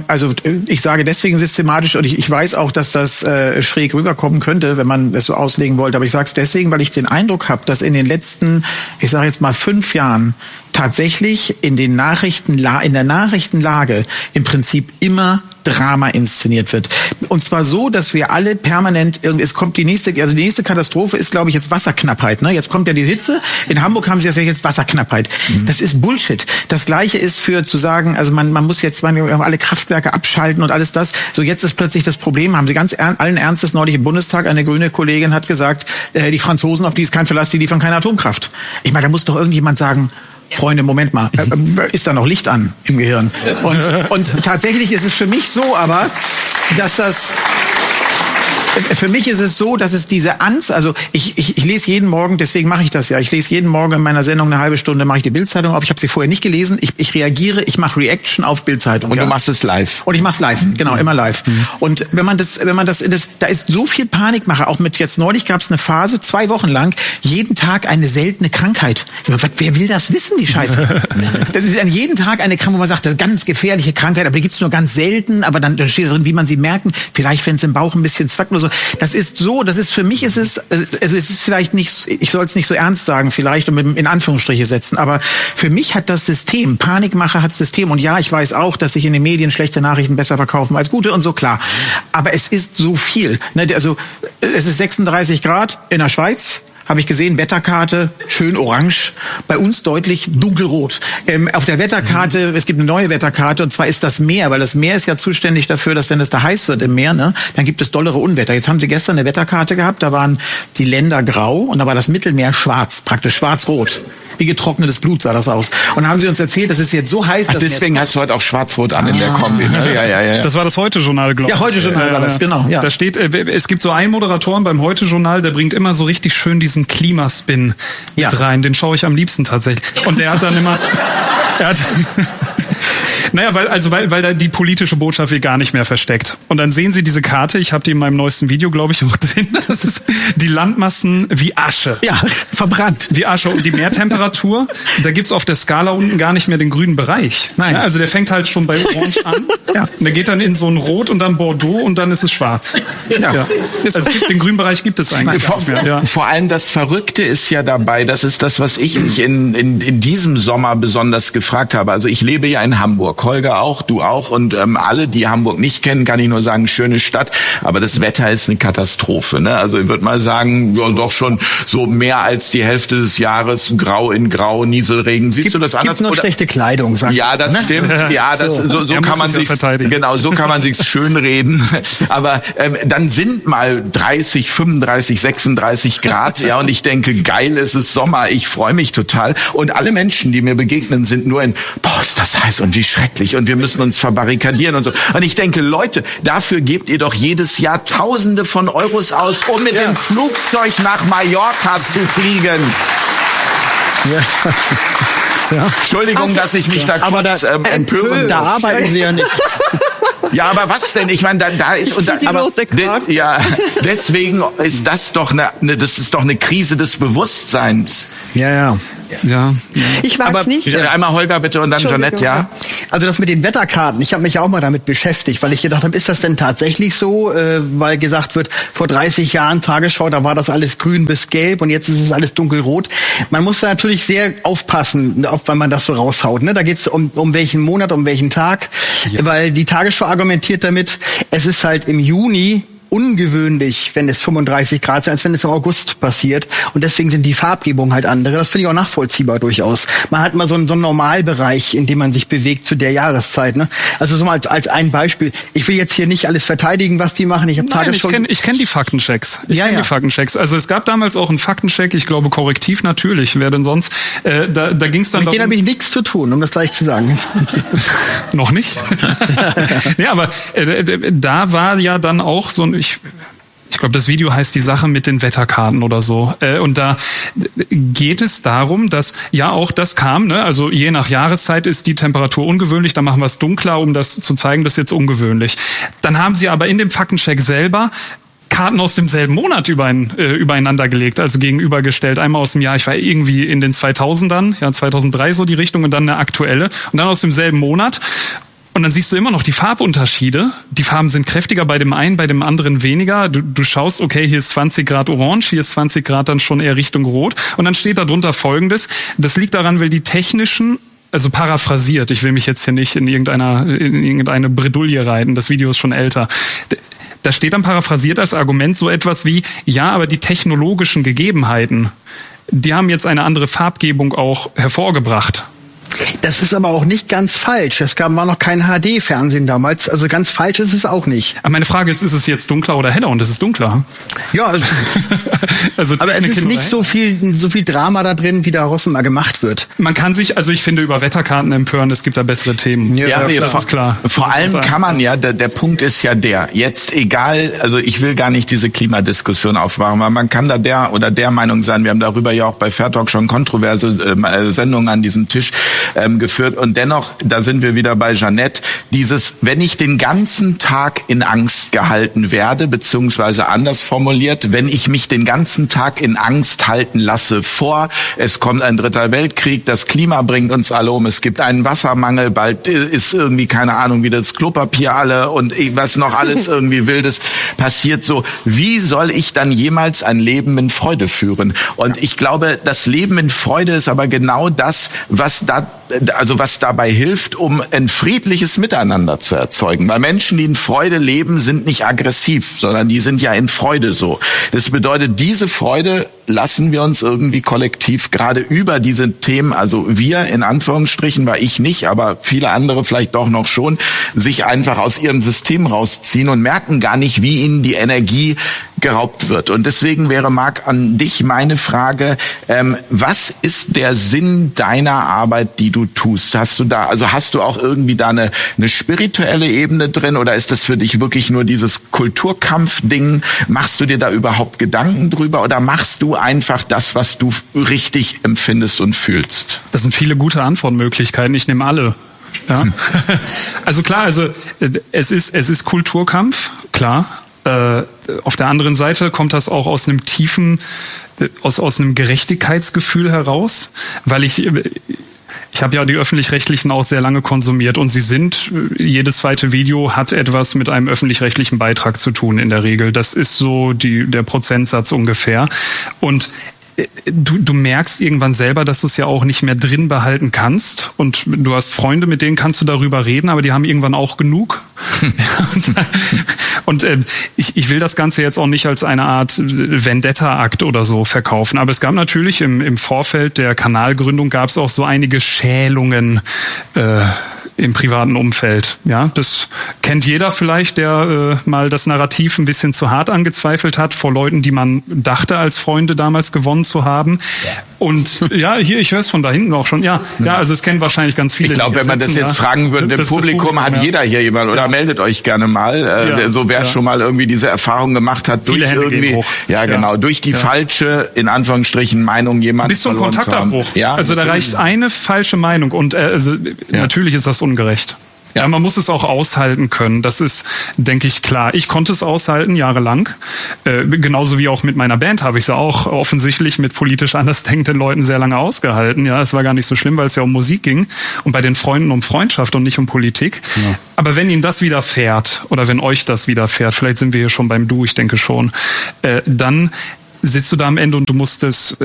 sage deswegen systematisch, und ich weiß auch, dass das schräg rüberkommen könnte, wenn man es so auslegen wollte, aber ich sage es deswegen, weil ich den Eindruck habe, dass in den letzten, ich sage jetzt mal 5 Jahren, tatsächlich in der Nachrichtenlage im Prinzip immer Drama inszeniert wird. Und zwar so, dass wir alle permanent, es kommt die nächste Katastrophe ist, glaube ich, jetzt Wasserknappheit. Ne? Jetzt kommt ja die Hitze. In Hamburg haben sie jetzt Wasserknappheit. Das ist Bullshit. Das Gleiche ist zu sagen, also man muss jetzt alle Kraftwerke abschalten und alles das. So, jetzt ist plötzlich das Problem, haben sie allen Ernstes neulich im Bundestag, eine grüne Kollegin hat gesagt, die Franzosen, auf die ist kein Verlass, die liefern keine Atomkraft. Ich meine, da muss doch irgendjemand sagen, Freunde, Moment mal, ist da noch Licht an im Gehirn? Und tatsächlich ist es für mich so, aber, dass das... Für mich ist es so, dass es diese Angst, also ich lese jeden Morgen, deswegen mache ich das ja, ich lese jeden Morgen in meiner Sendung eine halbe Stunde, mache ich die Bild-Zeitung auf, ich habe sie vorher nicht gelesen, ich reagiere, ich mache Reaction auf Bild-Zeitung. Und du machst es live. Und ich mache es live, genau, immer live. Und wenn man das, da ist so viel Panikmache, auch mit jetzt neulich gab es eine Phase, 2 Wochen lang, jeden Tag eine seltene Krankheit. Wer will das wissen, die Scheiße? Das ist an jeden Tag eine Krankheit, wo man sagt, ganz gefährliche Krankheit, aber die gibt's nur ganz selten, aber dann steht drin, wie man sie merken, vielleicht wenn es im Bauch ein bisschen zwackt oder so. Das ist für mich ist es ist vielleicht nicht, ich soll es nicht so ernst sagen vielleicht und in Anführungsstriche setzen, aber für mich hat das System, Panikmache hat System, und ja, ich weiß auch, dass sich in den Medien schlechte Nachrichten besser verkaufen als gute und so, klar. Aber es ist so viel. Also es ist 36 Grad in der Schweiz. Habe ich gesehen, Wetterkarte, schön orange, bei uns deutlich dunkelrot. Auf der Wetterkarte, es gibt eine neue Wetterkarte, und zwar ist das Meer, weil das Meer ist ja zuständig dafür, dass wenn es da heiß wird im Meer, ne, dann gibt es dollere Unwetter. Jetzt haben sie gestern eine Wetterkarte gehabt, da waren die Länder grau und da war das Mittelmeer schwarz, praktisch schwarz-rot. Wie getrocknetes Blut sah das aus. Und dann haben sie uns erzählt, dass es jetzt so heiß ist. Deswegen hast du heute auch schwarz-rot an in der Kombi. Ne? Ja. Das war das Heute-Journal, glaube ich. Ja, Heute-Journal war das, genau. Ja. Da steht, es gibt so einen Moderatoren beim Heute-Journal, der bringt immer so richtig schön diesen Klimaspin mit rein. Den schaue ich am liebsten tatsächlich. Und der hat dann immer... Naja, weil da die politische Botschaft wird gar nicht mehr versteckt. Und dann sehen Sie diese Karte, ich habe die in meinem neuesten Video, glaube ich, auch drin. Das ist die Landmassen wie Asche. Ja, verbrannt. Wie Asche. Und die Meertemperatur, da gibt's auf der Skala unten gar nicht mehr den grünen Bereich. Nein. Ja, also der fängt halt schon bei Orange an. Ja. Und der geht dann in so ein Rot und dann Bordeaux und dann ist es schwarz. Ja. Also den grünen Bereich gibt es eigentlich nicht mehr. Ja. Vor allem das Verrückte ist ja dabei, das ist das, was ich mich in diesem Sommer besonders gefragt habe. Also ich lebe ja in Hamburg. Hamburg. Holger auch, du auch und alle, die Hamburg nicht kennen, kann ich nur sagen, schöne Stadt, aber das Wetter ist eine Katastrophe. Ne? Also ich würde mal sagen, ja, doch schon so mehr als die Hälfte des Jahres grau in grau, Nieselregen. Siehst du das anders? Gibt's nur schlechte Kleidung, sagst du? Ja, das stimmt. Ja, das so kann man sich genau, so kann man sich's schön reden. Aber dann sind mal 30, 35, 36 Grad, ja, und ich denke, geil, es ist Sommer, ich freue mich total. Und alle Menschen, die mir begegnen, sind nur in, boah, ist das heiß und wie schrecklich und wir müssen uns verbarrikadieren und so. Und ich denke, Leute, dafür gebt ihr doch jedes Jahr Tausende von Euros aus, um mit dem Flugzeug nach Mallorca zu fliegen. Ja. Entschuldigung, also, dass ich mich da kurz empöre. Da arbeiten Sie ja nicht. Ja, aber was denn? Ich meine, da ist ja, deswegen ist das doch das ist doch eine Krise des Bewusstseins. Ja. Ich weiß nicht. Einmal Holger bitte und dann Jeanette, ja. Also das mit den Wetterkarten, ich habe mich auch mal damit beschäftigt, weil ich gedacht habe, ist das denn tatsächlich so? Weil gesagt wird, vor 30 Jahren Tagesschau, da war das alles grün bis gelb und jetzt ist es alles dunkelrot. Man muss da natürlich sehr aufpassen, wenn man das so raushaut. Ne? Da geht es um welchen Monat, um welchen Tag, weil die Tagesschau argumentiert damit, es ist halt im Juni ungewöhnlich, wenn es 35 Grad sind, als wenn es im August passiert. Und deswegen sind die Farbgebungen halt andere. Das finde ich auch nachvollziehbar durchaus. Man hat mal so einen Normalbereich, in dem man sich bewegt zu der Jahreszeit. Ne? Also so mal als ein Beispiel. Ich will jetzt hier nicht alles verteidigen, was die machen. Ich kenn die Faktenchecks. Ich kenne die Faktenchecks. Also es gab damals auch einen Faktencheck, ich glaube korrektiv natürlich. Wer denn sonst? Da ging es dann darum. Mit denen habe ich nichts zu tun, um das gleich zu sagen. Noch nicht? Ja, aber da war ja dann auch so ein ich glaube, das Video heißt die Sache mit den Wetterkarten oder so. Und da geht es darum, dass ja auch das kam, ne? Also je nach Jahreszeit ist die Temperatur ungewöhnlich, dann machen wir es dunkler, um das zu zeigen, das ist jetzt ungewöhnlich. Dann haben sie aber in dem Faktencheck selber Karten aus demselben Monat übereinander gelegt, also gegenübergestellt. Einmal aus dem Jahr, ich war irgendwie in den 2000ern, ja 2003 so die Richtung und dann eine aktuelle und dann aus demselben Monat. Und dann siehst du immer noch die Farbunterschiede. Die Farben sind kräftiger bei dem einen, bei dem anderen weniger. Du schaust, okay, hier ist 20 Grad orange, hier ist 20 Grad dann schon eher Richtung rot. Und dann steht da drunter Folgendes. Das liegt daran, weil die technischen, also paraphrasiert, ich will mich jetzt hier nicht in irgendeine Bredouille reiten, das Video ist schon älter. Da steht dann paraphrasiert als Argument so etwas wie, ja, aber die technologischen Gegebenheiten, die haben jetzt eine andere Farbgebung auch hervorgebracht. Das ist aber auch nicht ganz falsch. War noch kein HD-Fernsehen damals. Also ganz falsch ist es auch nicht. Aber meine Frage ist es jetzt dunkler oder heller? Und es ist dunkler. Ja, also aber es ist nicht so viel Drama da drin, wie daraus immer gemacht wird. Man kann sich, also ich finde, über Wetterkarten empören, es gibt da bessere Themen. Ja, das ist klar. Vor allem kann man ja, der Punkt ist ja jetzt egal, also ich will gar nicht diese Klimadiskussion aufmachen, weil man kann da der Meinung sein, wir haben darüber ja auch bei Fair Talk schon kontroverse Sendungen an diesem Tisch geführt. Und dennoch, da sind wir wieder bei Jeanette, wenn ich den ganzen Tag in Angst gehalten werde, beziehungsweise anders formuliert, wenn ich mich den ganzen Tag in Angst halten lasse es kommt ein 3. Weltkrieg, das Klima bringt uns alle um, es gibt einen Wassermangel, bald ist irgendwie, keine Ahnung, wieder das Klopapier alle und was noch alles irgendwie Wildes passiert so. Wie soll ich dann jemals ein Leben in Freude führen? Und ich glaube, das Leben in Freude ist aber genau das, was dabei hilft, um ein friedliches Miteinander zu erzeugen. Weil Menschen, die in Freude leben, sind nicht aggressiv, sondern die sind ja in Freude so. Das bedeutet, diese Freude lassen wir uns irgendwie kollektiv gerade über diese Themen, also wir in Anführungsstrichen, weil ich nicht, aber viele andere vielleicht doch noch schon, sich einfach aus ihrem System rausziehen und merken gar nicht, wie ihnen die Energie geraubt wird. Und deswegen wäre, Marc, an dich meine Frage, was ist der Sinn deiner Arbeit, die du tust? Hast du auch irgendwie da eine spirituelle Ebene drin oder ist das für dich wirklich nur dieses Kulturkampf-Ding? Machst du dir da überhaupt Gedanken drüber oder machst du einfach das, was du richtig empfindest und fühlst? Das sind viele gute Antwortmöglichkeiten. Ich nehme alle. Ja. Also klar, es ist Kulturkampf, klar. Auf der anderen Seite kommt das auch aus einem aus einem Gerechtigkeitsgefühl heraus, weil ich habe ja die Öffentlich-Rechtlichen auch sehr lange konsumiert und jedes zweite Video hat etwas mit einem öffentlich-rechtlichen Beitrag zu tun in der Regel. Das ist so der Prozentsatz ungefähr. Und du merkst irgendwann selber, dass du es ja auch nicht mehr drin behalten kannst. Und du hast Freunde, mit denen kannst du darüber reden, aber die haben irgendwann auch genug. Und ich will das Ganze jetzt auch nicht als eine Art Vendetta-Akt oder so verkaufen. Aber es gab natürlich im Vorfeld der Kanalgründung gab es auch so einige Schälungen im privaten Umfeld. Ja, das kennt jeder vielleicht, der mal das Narrativ ein bisschen zu hart angezweifelt hat vor Leuten, die man dachte als Freunde damals gewonnen zu haben. Ja. Und ja, hier, ich höre es von da hinten auch schon. Ja, also es kennen wahrscheinlich ganz viele. Ich glaube, wenn man das jetzt fragen würde, im Publikum hat jeder hier jemand, oder meldet euch gerne mal, so wer schon mal irgendwie diese Erfahrung gemacht hat, durch irgendwie, durch die falsche, in Anführungsstrichen, Meinung jemand bis zum Kontaktabbruch. Ja, also da reicht eine falsche Meinung und natürlich ist das ungerecht. Ja, man muss es auch aushalten können. Das ist, denke ich, klar. Ich konnte es aushalten, jahrelang. Genauso wie auch mit meiner Band habe ich es auch offensichtlich mit politisch andersdenkenden Leuten sehr lange ausgehalten. Ja, es war gar nicht so schlimm, weil es ja um Musik ging und bei den Freunden um Freundschaft und nicht um Politik. Ja. Aber wenn Ihnen das widerfährt oder wenn euch das widerfährt, vielleicht sind wir hier schon beim Du, ich denke schon, dann sitzt du da am Ende und du musst es...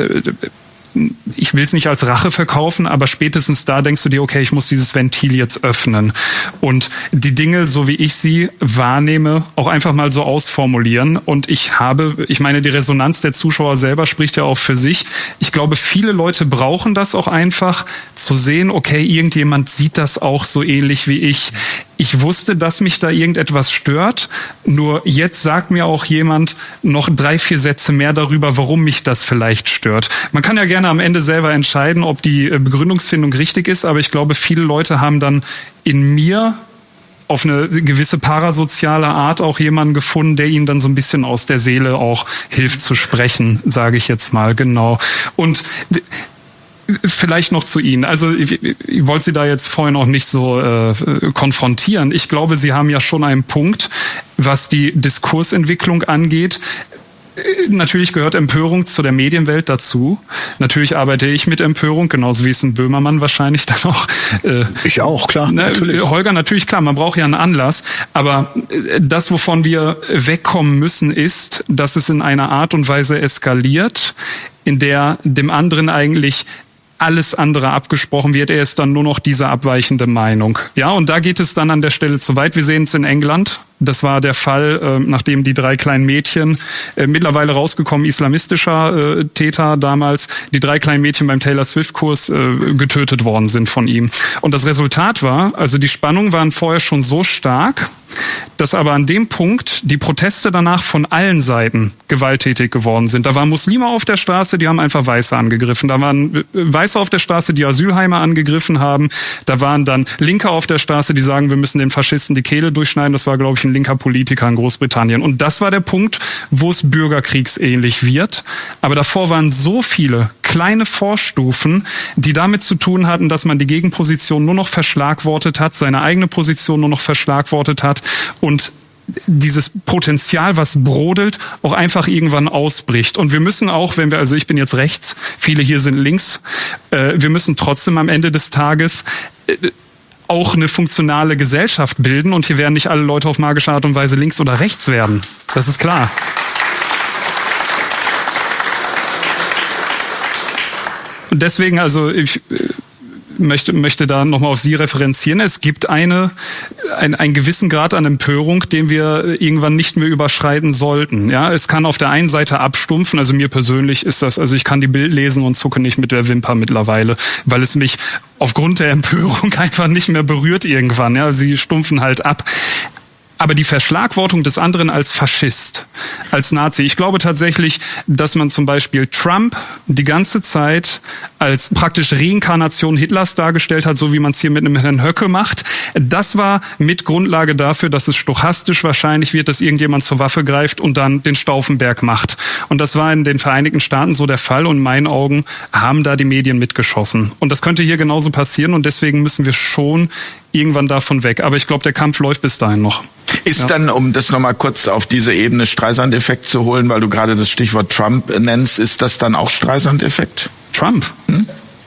ich will es nicht als Rache verkaufen, aber spätestens da denkst du dir, okay, ich muss dieses Ventil jetzt öffnen und die Dinge, so wie ich sie wahrnehme, auch einfach mal so ausformulieren. Und ich meine, die Resonanz der Zuschauer selber spricht ja auch für sich. Ich glaube, viele Leute brauchen das auch einfach, zu sehen, okay, irgendjemand sieht das auch so ähnlich wie ich. Ich wusste, dass mich da irgendetwas stört, nur jetzt sagt mir auch jemand noch 3-4 Sätze mehr darüber, warum mich das vielleicht stört. Man kann ja gerne am Ende selber entscheiden, ob die Begründungsfindung richtig ist, aber ich glaube, viele Leute haben dann in mir auf eine gewisse parasoziale Art auch jemanden gefunden, der ihnen dann so ein bisschen aus der Seele auch hilft zu sprechen, sage ich jetzt mal, genau. Und vielleicht noch zu Ihnen. Also ich wollte Sie da jetzt vorhin auch nicht so konfrontieren. Ich glaube, Sie haben ja schon einen Punkt, was die Diskursentwicklung angeht. Natürlich gehört Empörung zu der Medienwelt dazu. Natürlich arbeite ich mit Empörung, genauso wie es ein Böhmermann wahrscheinlich dann auch. Ich auch, klar. Natürlich. Holger, natürlich, klar, man braucht ja einen Anlass. Aber das, wovon wir wegkommen müssen, ist, dass es in einer Art und Weise eskaliert, in der dem anderen eigentlich alles andere abgesprochen wird, er ist dann nur noch diese abweichende Meinung. Ja, und da geht es dann an der Stelle zu weit. Wir sehen es in England. Das war der Fall, nachdem die 3 kleinen Mädchen, mittlerweile rausgekommen islamistischer Täter damals, die 3 kleinen Mädchen beim Taylor Swift-Kurs getötet worden sind von ihm. Und das Resultat war, also die Spannungen waren vorher schon so stark, dass aber an dem Punkt die Proteste danach von allen Seiten gewalttätig geworden sind. Da waren Muslime auf der Straße, die haben einfach Weiße angegriffen. Da waren Weiße auf der Straße, die Asylheime angegriffen haben. Da waren dann Linke auf der Straße, die sagen, wir müssen den Faschisten die Kehle durchschneiden. Das war, glaube ich, ein linker Politiker in Großbritannien. Und das war der Punkt, wo es bürgerkriegsähnlich wird. Aber davor waren so viele kleine Vorstufen, die damit zu tun hatten, dass man die Gegenposition nur noch verschlagwortet hat, seine eigene Position nur noch verschlagwortet hat und dieses Potenzial, was brodelt, auch einfach irgendwann ausbricht. Und wir müssen auch, also ich bin jetzt rechts, viele hier sind links, wir müssen trotzdem am Ende des Tages auch eine funktionale Gesellschaft bilden und hier werden nicht alle Leute auf magische Art und Weise links oder rechts werden. Das ist klar. Und deswegen, also ich möchte da nochmal auf Sie referenzieren. Es gibt einen gewissen Grad an Empörung, den wir irgendwann nicht mehr überschreiten sollten. Ja, es kann auf der einen Seite abstumpfen. Also mir persönlich ist das, also ich kann die Bild lesen und zucke nicht mit der Wimper mittlerweile, weil es mich aufgrund der Empörung einfach nicht mehr berührt irgendwann. Ja, sie stumpfen halt ab. Aber die Verschlagwortung des anderen als Faschist, als Nazi. Ich glaube tatsächlich, dass man zum Beispiel Trump die ganze Zeit als praktisch Reinkarnation Hitlers dargestellt hat, so wie man es hier mit einem Herrn Höcke macht. Das war mit Grundlage dafür, dass es stochastisch wahrscheinlich wird, dass irgendjemand zur Waffe greift und dann den Stauffenberg macht. Und das war in den Vereinigten Staaten so der Fall und in meinen Augen haben da die Medien mitgeschossen. Und das könnte hier genauso passieren und deswegen müssen wir schon irgendwann davon weg. Aber ich glaube, der Kampf läuft bis dahin noch. Ist dann, um das nochmal kurz auf diese Ebene Streisand-Effekt zu holen, weil du gerade das Stichwort Trump nennst, ist das dann auch Streisand-Effekt? Trump?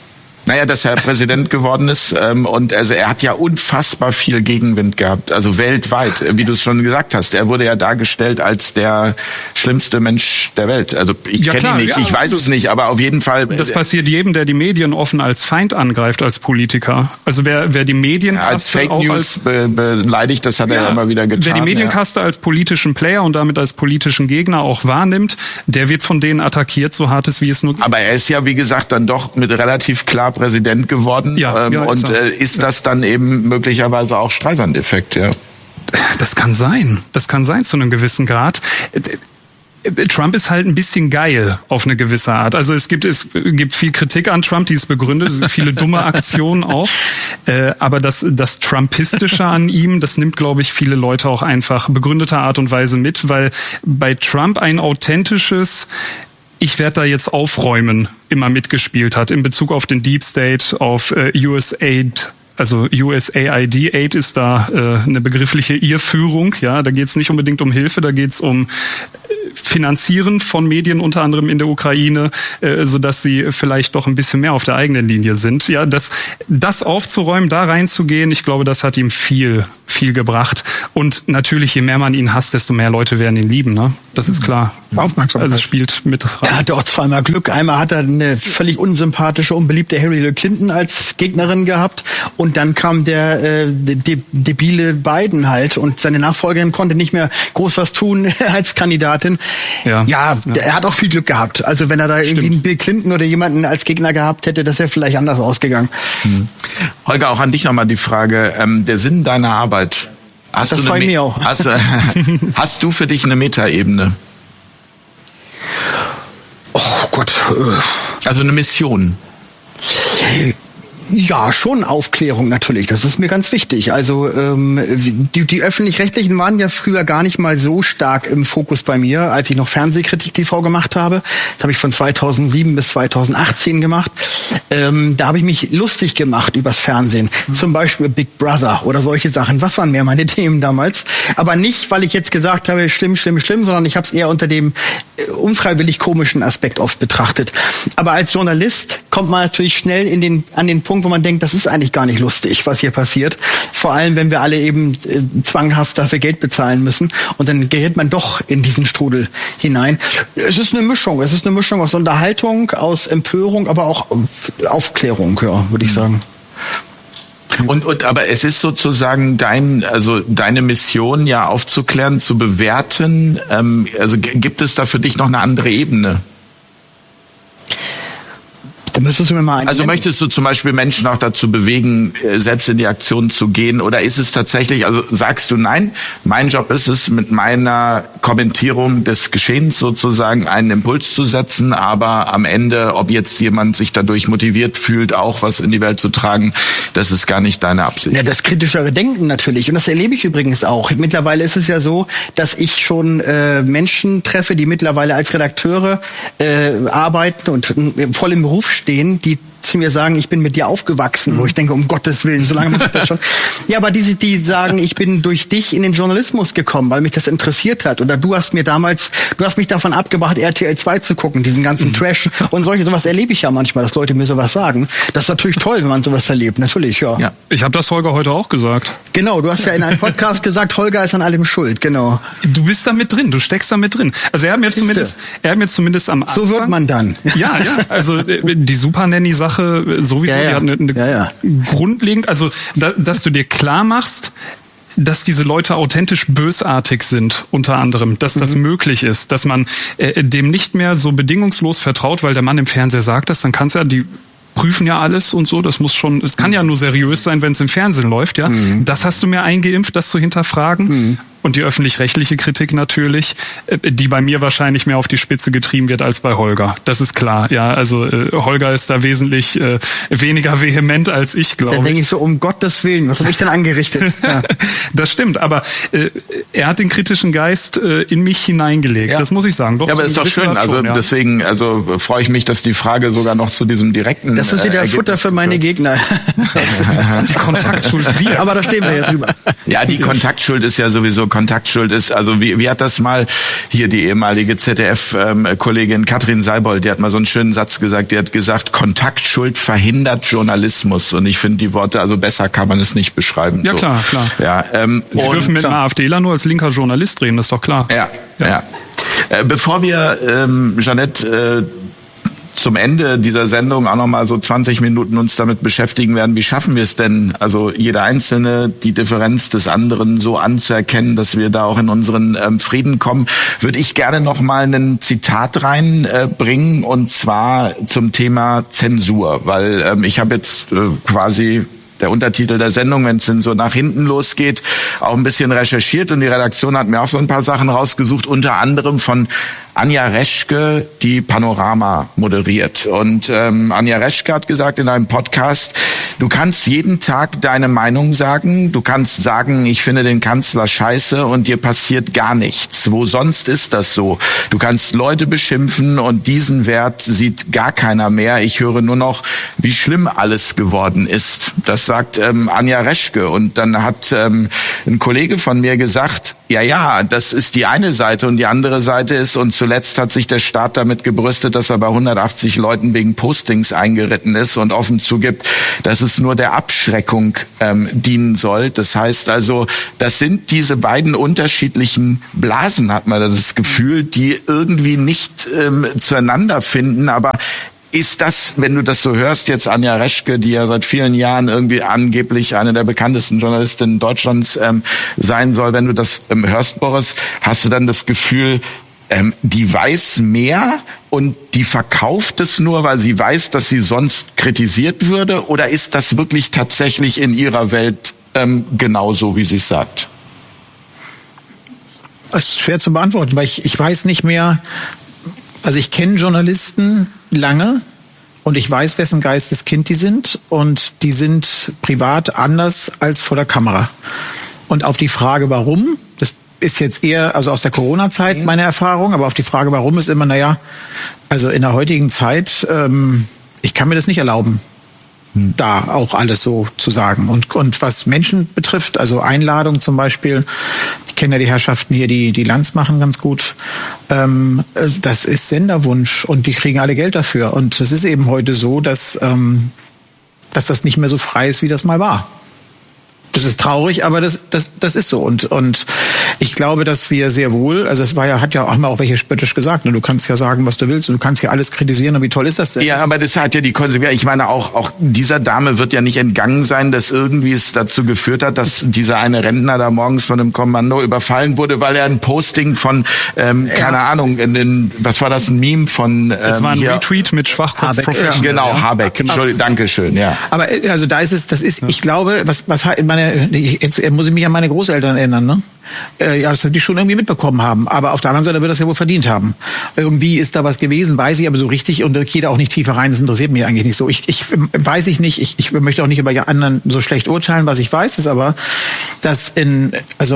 Naja, dass er Präsident geworden ist und also er hat ja unfassbar viel Gegenwind gehabt, also weltweit, wie du es schon gesagt hast. Er wurde ja dargestellt als der schlimmste Mensch der Welt. Also ich kenne ihn nicht, ich weiß es nicht, aber auf jeden Fall. Das passiert jedem, der die Medien offen als Feind angreift, als Politiker. Also wer die Medienkaste als Fake News beleidigt, das hat er ja immer wieder getan. Wer die Medienkaste als politischen Player und damit als politischen Gegner auch wahrnimmt, der wird von denen attackiert, so hart es wie es nur gibt. Aber er ist ja, wie gesagt, dann doch mit relativ klar Präsident geworden. Und ist das dann eben möglicherweise auch Streisand-Effekt, ja? Das kann sein. Das kann sein zu einem gewissen Grad. Trump ist halt ein bisschen geil auf eine gewisse Art. Also es gibt viel Kritik an Trump, die ist begründet, viele dumme Aktionen auch. Aber das Trumpistische an ihm, das nimmt, glaube ich, viele Leute auch einfach begründeter Art und Weise mit, weil bei Trump ein authentisches ich werde da jetzt aufräumen immer mitgespielt hat in Bezug auf den Deep State, auf USAID. Also USAID, Aid ist da eine begriffliche Irrführung. Ja, da geht es nicht unbedingt um Hilfe, da geht es um Finanzieren von Medien, unter anderem in der Ukraine, sodass sie vielleicht doch ein bisschen mehr auf der eigenen Linie sind. Ja, das aufzuräumen, da reinzugehen, ich glaube, das hat ihm viel gebracht. Und natürlich, je mehr man ihn hasst, desto mehr Leute werden ihn lieben. Ne? Das ist klar. Aufmerksamkeit. Also es spielt mit rein. Er hatte auch zweimal Glück. Einmal hat er eine völlig unsympathische, unbeliebte Hillary Clinton als Gegnerin gehabt. Und dann kam der debile Biden halt. Und seine Nachfolgerin konnte nicht mehr groß was tun als Kandidatin. Ja, er hat auch viel Glück gehabt. Also wenn er da irgendwie einen Bill Clinton oder jemanden als Gegner gehabt hätte, das wäre vielleicht anders ausgegangen. Holger, auch an dich nochmal die Frage. Der Sinn deiner Arbeit. Hast du für dich eine Metaebene? Oh Gott. Also eine Mission. Ja, schon Aufklärung natürlich. Das ist mir ganz wichtig. Also die Öffentlich-Rechtlichen waren ja früher gar nicht mal so stark im Fokus bei mir, als ich noch Fernsehkritik TV gemacht habe. Das habe ich von 2007 bis 2018 gemacht. Da habe ich mich lustig gemacht übers Fernsehen. Zum Beispiel Big Brother oder solche Sachen. Was waren mehr meine Themen damals? Aber nicht, weil ich jetzt gesagt habe, schlimm, sondern ich habe es eher unter dem unfreiwillig komischen Aspekt oft betrachtet. Aber als Journalist kommt man natürlich schnell an den Punkt, wo man denkt, das ist eigentlich gar nicht lustig, was hier passiert. Vor allem, wenn wir alle eben zwanghaft dafür Geld bezahlen müssen. Und dann gerät man doch in diesen Strudel hinein. Es ist eine Mischung. Es ist eine Mischung aus Unterhaltung, aus Empörung, aber auch Aufklärung, ja, würde ich sagen. Aber es ist sozusagen deine Mission, ja aufzuklären, zu bewerten. Also gibt es da für dich noch eine andere Ebene? Da müsstest du mir mal Also möchtest du zum Beispiel Menschen auch dazu bewegen, selbst in die Aktion zu gehen? Oder ist es tatsächlich, also sagst du, nein, mein Job ist es, mit meiner Kommentierung des Geschehens sozusagen einen Impuls zu setzen, aber am Ende, ob jetzt jemand sich dadurch motiviert fühlt, auch was in die Welt zu tragen, das ist gar nicht deine Absicht. Ja, das kritischere Denken natürlich. Und das erlebe ich übrigens auch. Mittlerweile ist es ja so, dass ich schon Menschen treffe, die mittlerweile als Redakteure arbeiten und voll im Beruf stehen, die zu mir sagen, ich bin mit dir aufgewachsen, wo ich denke, um Gottes Willen, so lange mache ich das schon. Ja, aber die sagen, ich bin durch dich in den Journalismus gekommen, weil mich das interessiert hat. Oder du hast mich davon abgebracht, RTL 2 zu gucken, diesen ganzen Trash und sowas erlebe ich ja manchmal, dass Leute mir sowas sagen. Das ist natürlich toll, wenn man sowas erlebt, natürlich, ja. Ich habe das Holger heute auch gesagt. Genau, du hast ja in einem Podcast gesagt, Holger ist an allem schuld, genau. Du bist da mit drin, du steckst da mit drin. Also er hat mir zumindest am Anfang... So wird man dann. Ja, also die Super Nanny-Sache sowieso, die hat eine grundlegend, also dass du dir klar machst, dass diese Leute authentisch bösartig sind, unter anderem, dass das möglich ist, dass man dem nicht mehr so bedingungslos vertraut, weil der Mann im Fernseher sagt das, dann kann's ja, die prüfen ja alles und so, es kann ja nur seriös sein, wenn es im Fernsehen läuft, ja. Das hast du mir eingeimpft, das zu hinterfragen. Und die öffentlich-rechtliche Kritik natürlich, die bei mir wahrscheinlich mehr auf die Spitze getrieben wird als bei Holger. Das ist klar. Ja, also Holger ist da wesentlich weniger vehement als ich, glaube ich. Dann denke ich so, um Gottes Willen, was habe ich denn angerichtet? Ja. Das stimmt, aber er hat den kritischen Geist in mich hineingelegt. Ja. Das muss ich sagen. Doch, ja, aber ist doch schön. Also schon, deswegen, freue ich mich, dass die Frage sogar noch zu diesem direkten. Das ist wieder Futter für meine Gegner. Die Kontaktschuld wir. Aber da stehen wir ja drüber. Ja, die Kontaktschuld ist ja sowieso Kontaktschuld ist. Also wie hat das mal hier die ehemalige ZDF-Kollegin Katrin Seibold, die hat mal so einen schönen Satz gesagt, die hat gesagt, Kontaktschuld verhindert Journalismus. Und ich finde die Worte, also besser kann man es nicht beschreiben. Ja, so. klar. Ja, Sie dürfen mit einem AfDler nur als linker Journalist reden, das ist doch klar. Ja. Bevor wir, Jeanette, zum Ende dieser Sendung auch nochmal so 20 Minuten uns damit beschäftigen werden, wie schaffen wir es denn, also jeder Einzelne die Differenz des anderen so anzuerkennen, dass wir da auch in unseren Frieden kommen, würde ich gerne nochmal ein Zitat reinbringen, und zwar zum Thema Zensur, weil ich habe jetzt quasi der Untertitel der Sendung, wenn es denn so nach hinten losgeht, auch ein bisschen recherchiert, und die Redaktion hat mir auch so ein paar Sachen rausgesucht, unter anderem von Anja Reschke, die Panorama moderiert. Und Anja Reschke hat gesagt in einem Podcast, du kannst jeden Tag deine Meinung sagen, du kannst sagen, ich finde den Kanzler scheiße, und dir passiert gar nichts. Wo sonst ist das so? Du kannst Leute beschimpfen und diesen Wert sieht gar keiner mehr. Ich höre nur noch, wie schlimm alles geworden ist. Das sagt Anja Reschke. Und dann hat ein Kollege von mir gesagt, ja, das ist die eine Seite, und die andere Seite ist, und zuletzt hat sich der Staat damit gebrüstet, dass er bei 180 Leuten wegen Postings eingeritten ist und offen zugibt, dass es nur der Abschreckung dienen soll. Das heißt also, das sind diese beiden unterschiedlichen Blasen, hat man das Gefühl, die irgendwie nicht zueinander finden, aber ist das, wenn du das so hörst, jetzt Anja Reschke, die ja seit vielen Jahren irgendwie angeblich eine der bekanntesten Journalistinnen Deutschlands sein soll, wenn du das hörst, Boris, hast du dann das Gefühl, die weiß mehr und die verkauft es nur, weil sie weiß, dass sie sonst kritisiert würde? Oder ist das wirklich tatsächlich in ihrer Welt genauso, wie sie es sagt? Das ist schwer zu beantworten, weil ich weiß nicht mehr, also ich kenne Journalisten lange und ich weiß, wessen Geisteskind die sind, und die sind privat anders als vor der Kamera. Und auf die Frage, warum, das ist jetzt eher, also aus der Corona-Zeit meine Erfahrung, aber auf die Frage, warum, ist immer, also in der heutigen Zeit, ich kann mir das nicht erlauben, da auch alles so zu sagen. Und was Menschen betrifft, also Einladung zum Beispiel, ich kenne ja die Herrschaften hier, die Lanz machen ganz gut, das ist Senderwunsch, und die kriegen alle Geld dafür. Und es ist eben heute so, dass das nicht mehr so frei ist, wie das mal war. Das ist traurig, aber das ist so. Und ich glaube, dass wir sehr wohl, also es haben wir auch welche spöttisch gesagt, ne? Du kannst ja sagen, was du willst, und du kannst ja alles kritisieren, und wie toll ist das denn? Ja, aber das hat ja die Konsequenz. Ich meine, auch dieser Dame wird ja nicht entgangen sein, dass irgendwie es dazu geführt hat, dass dieser eine Rentner da morgens von einem Kommando überfallen wurde, weil er ein Posting von, keine Ahnung, was war das, ein Meme von das war ein Retweet mit Schwachkopf Professional. Genau, Habeck. Entschuldigung, Dankeschön, ja. Aber also ich glaube, jetzt muss ich mich an meine Großeltern erinnern, ne? Ja, das die schon irgendwie mitbekommen haben. Aber auf der anderen Seite wird das ja wohl verdient haben. Irgendwie ist da was gewesen, weiß ich, aber so richtig, und ich gehe da auch nicht tiefer rein, das interessiert mich eigentlich nicht so. Weiß ich nicht, ich möchte auch nicht über anderen so schlecht urteilen. Was ich weiß, ist aber, dass in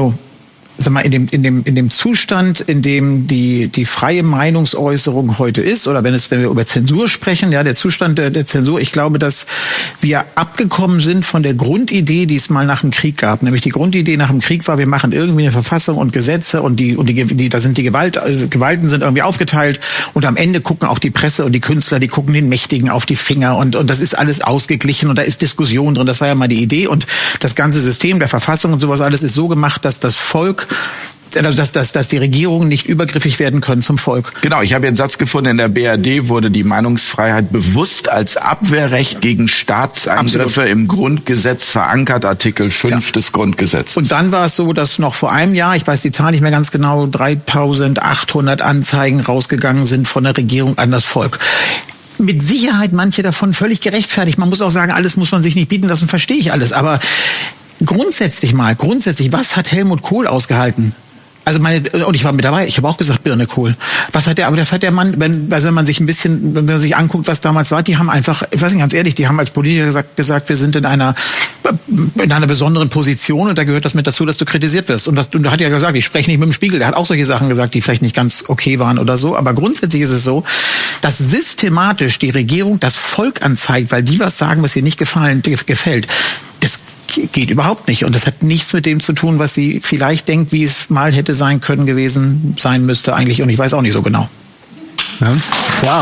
dem Zustand, in dem die freie Meinungsäußerung heute ist, oder wenn wir über Zensur sprechen, ja, der Zustand der Zensur, ich glaube, dass wir abgekommen sind von der Grundidee, die es mal nach dem Krieg gab. Nämlich die Grundidee nach dem Krieg war, wir machen irgendwie eine Verfassung und Gesetze, und da sind die Gewalten sind irgendwie aufgeteilt, und am Ende gucken auch die Presse und die Künstler, die gucken den Mächtigen auf die Finger, und das ist alles ausgeglichen, und da ist Diskussion drin. Das war ja mal die Idee, und das ganze System der Verfassung und sowas alles ist so gemacht, dass das Volk, also dass die Regierungen nicht übergriffig werden können zum Volk. Genau, ich habe hier einen Satz gefunden, in der BRD wurde die Meinungsfreiheit bewusst als Abwehrrecht gegen Staatseingriffe im Grundgesetz verankert, Artikel 5 des Grundgesetzes. Und dann war es so, dass noch vor einem Jahr, ich weiß die Zahl nicht mehr ganz genau, 3.800 Anzeigen rausgegangen sind von der Regierung an das Volk. Mit Sicherheit manche davon völlig gerechtfertigt. Man muss auch sagen, alles muss man sich nicht bieten lassen, verstehe ich alles. Aber grundsätzlich, was hat Helmut Kohl ausgehalten? Also und ich war mit dabei, ich habe auch gesagt, Birne Kohl. Aber das hat der Mann, wenn man sich anguckt, was damals war, die haben einfach, ich weiß nicht, ganz ehrlich, die haben als Politiker gesagt, wir sind in einer besonderen Position, und da gehört das mit dazu, dass du kritisiert wirst. Und da hat er gesagt, ich spreche nicht mit dem Spiegel. Der hat auch solche Sachen gesagt, die vielleicht nicht ganz okay waren oder so. Aber grundsätzlich ist es so, dass systematisch die Regierung das Volk anzeigt, weil die was sagen, was ihr nicht gefällt. Das geht überhaupt nicht. Und das hat nichts mit dem zu tun, was sie vielleicht denkt, wie es mal hätte sein können, gewesen sein müsste eigentlich. Und ich weiß auch nicht so genau. Ja.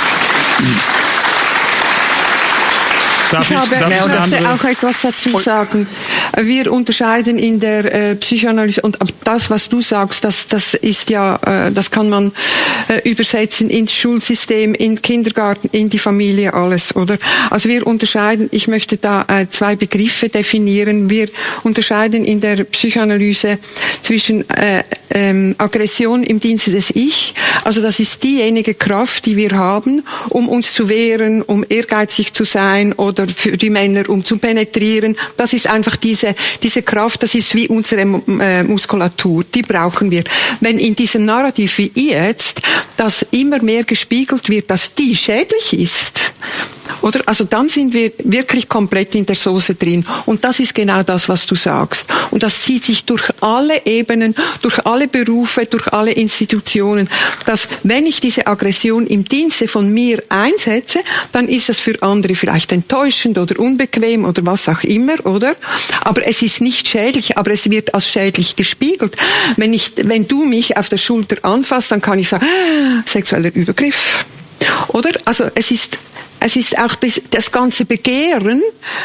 Ich möchte auch etwas dazu sagen. Wir unterscheiden in der Psychoanalyse, und das, was du sagst, das ist ja, das kann man übersetzen ins Schulsystem, in Kindergarten, in die Familie, alles, oder? Also wir unterscheiden, ich möchte da 2 Begriffe definieren. Wir unterscheiden in der Psychoanalyse zwischen Aggression im Dienste des Ich, also das ist diejenige Kraft, die wir haben, um uns zu wehren, um ehrgeizig zu sein oder für die Männer, um zu penetrieren. Das ist einfach diese Kraft, das ist wie unsere Muskulatur, die brauchen wir. Wenn in diesem Narrativ wie jetzt, das immer mehr gespiegelt wird, dass die schädlich ist, oder? Also dann sind wir wirklich komplett in der Soße drin. Und das ist genau das, was du sagst. Und das zieht sich durch alle Ebenen, durch alle Berufe, durch alle Institutionen. Dass, wenn ich diese Aggression im Dienste von mir einsetze, dann ist das für andere vielleicht enttäuschend oder unbequem oder was auch immer, oder? Aber es ist nicht schädlich, aber es wird als schädlich gespiegelt. Wenn du mich auf der Schulter anfasst, dann kann ich sagen, sexueller Übergriff. Oder? Also es ist auch das ganze Begehren,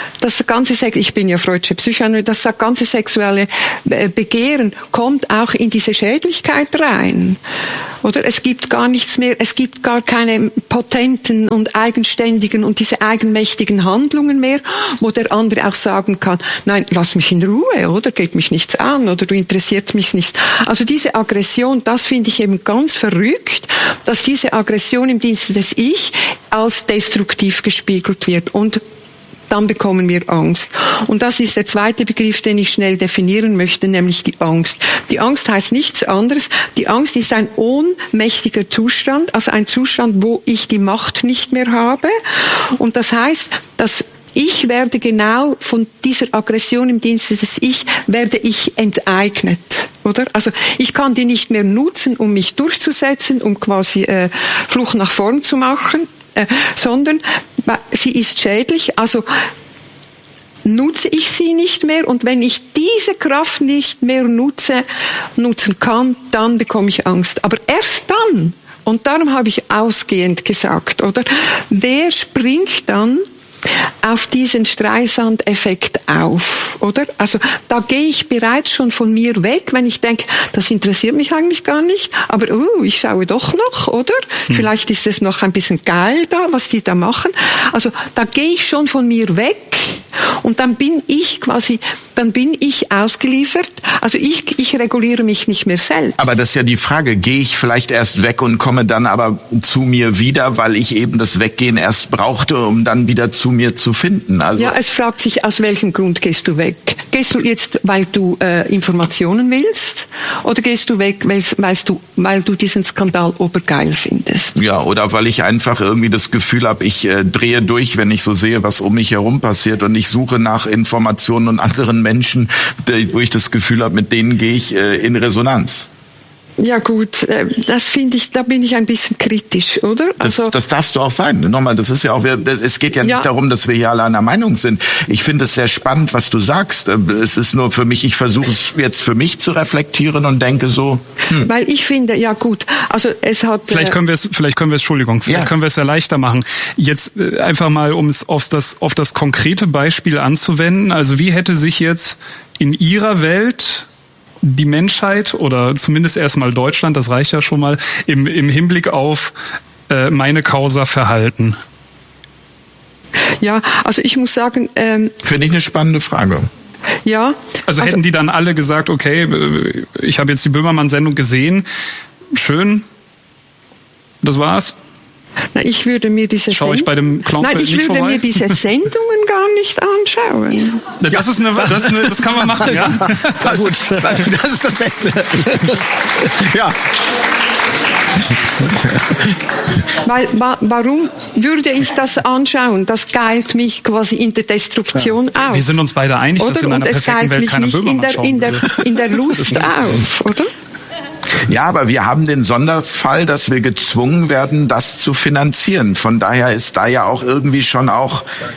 ich bin ja freudsche Psychoanalyse, das ganze sexuelle Begehren kommt auch in diese Schädlichkeit rein. Oder es gibt gar nichts mehr, es gibt gar keine potenten und eigenständigen und diese eigenmächtigen Handlungen mehr, wo der andere auch sagen kann, nein, lass mich in Ruhe, oder geht mich nichts an, oder du interessierst mich nicht. Also diese Aggression, das finde ich eben ganz verrückt, dass diese Aggression im Dienste des Ich als destruktiv gespiegelt wird, und dann bekommen wir Angst. Und das ist der zweite Begriff, den ich schnell definieren möchte, nämlich die Angst. Die Angst heißt nichts anderes. Die Angst ist ein ohnmächtiger Zustand, also ein Zustand, wo ich die Macht nicht mehr habe. Und das heißt, dass ich werde genau von dieser Aggression im Dienste des Ich, werde ich enteignet, oder? Also ich kann die nicht mehr nutzen, um mich durchzusetzen, um quasi Flucht nach vorn zu machen, sondern sie ist schädlich, also nutze ich sie nicht mehr, und wenn ich diese Kraft nicht mehr nutzen kann, dann bekomme ich Angst. Aber erst dann, und darum habe ich ausgehend gesagt, oder? Wer springt dann auf diesen Streisand-Effekt auf, oder? Also da gehe ich bereits schon von mir weg, wenn ich denke, das interessiert mich eigentlich gar nicht, aber ich schaue doch noch, oder? Vielleicht ist es noch ein bisschen geil da, was die da machen. Also da gehe ich schon von mir weg, und dann bin ich ausgeliefert. Also ich reguliere mich nicht mehr selbst. Aber das ist ja die Frage, gehe ich vielleicht erst weg und komme dann aber zu mir wieder, weil ich eben das Weggehen erst brauchte, um dann wieder zu mir zu finden. Also ja, es fragt sich, aus welchem Grund gehst du weg? Gehst du jetzt, weil du Informationen willst? Oder gehst du weg, weil du diesen Skandal obergeil findest? Ja, oder weil ich einfach irgendwie das Gefühl habe, ich drehe durch, wenn ich so sehe, was um mich herum passiert, und ich suche nach Informationen und anderen Menschen, wo ich das Gefühl habe, mit denen gehe ich in Resonanz. Ja gut, das finde ich, da bin ich ein bisschen kritisch, oder? Also das darfst du auch sein. Nochmal, das ist ja auch, es geht ja nicht darum, dass wir hier alle einer Meinung sind. Ich finde es sehr spannend, was du sagst. Es ist nur für mich, ich versuche es jetzt für mich zu reflektieren und denke so. Weil ich finde, ja gut, also es hat. Vielleicht können wir es ja leichter machen. Jetzt einfach mal, um es auf das konkrete Beispiel anzuwenden. Also wie hätte sich jetzt in Ihrer Welt die Menschheit oder zumindest erstmal Deutschland, das reicht ja schon mal, im Hinblick auf meine Causa verhalten? Ja, also ich muss sagen... Finde ich eine spannende Frage. Ja. Also hätten die dann alle gesagt, okay, ich habe jetzt die Böhmermann-Sendung gesehen, schön, das war's? Na, ich würde mir diese ich bei dem Clownfeld nicht vorbei? Mir diese Sendungen gar nicht anschauen. Das kann man machen. Ja. Das ist das Beste. Ja. Weil, warum würde ich das anschauen? Das geilt mich quasi in der Destruktion auf. Wir sind uns beide einig, dass in einer perfekten Welt keiner Böhmermann schauen will. In der Lust auf, oder? Ja, aber wir haben den Sonderfall, dass wir gezwungen werden, das zu finanzieren. Von daher ist da ja auch irgendwie schon auch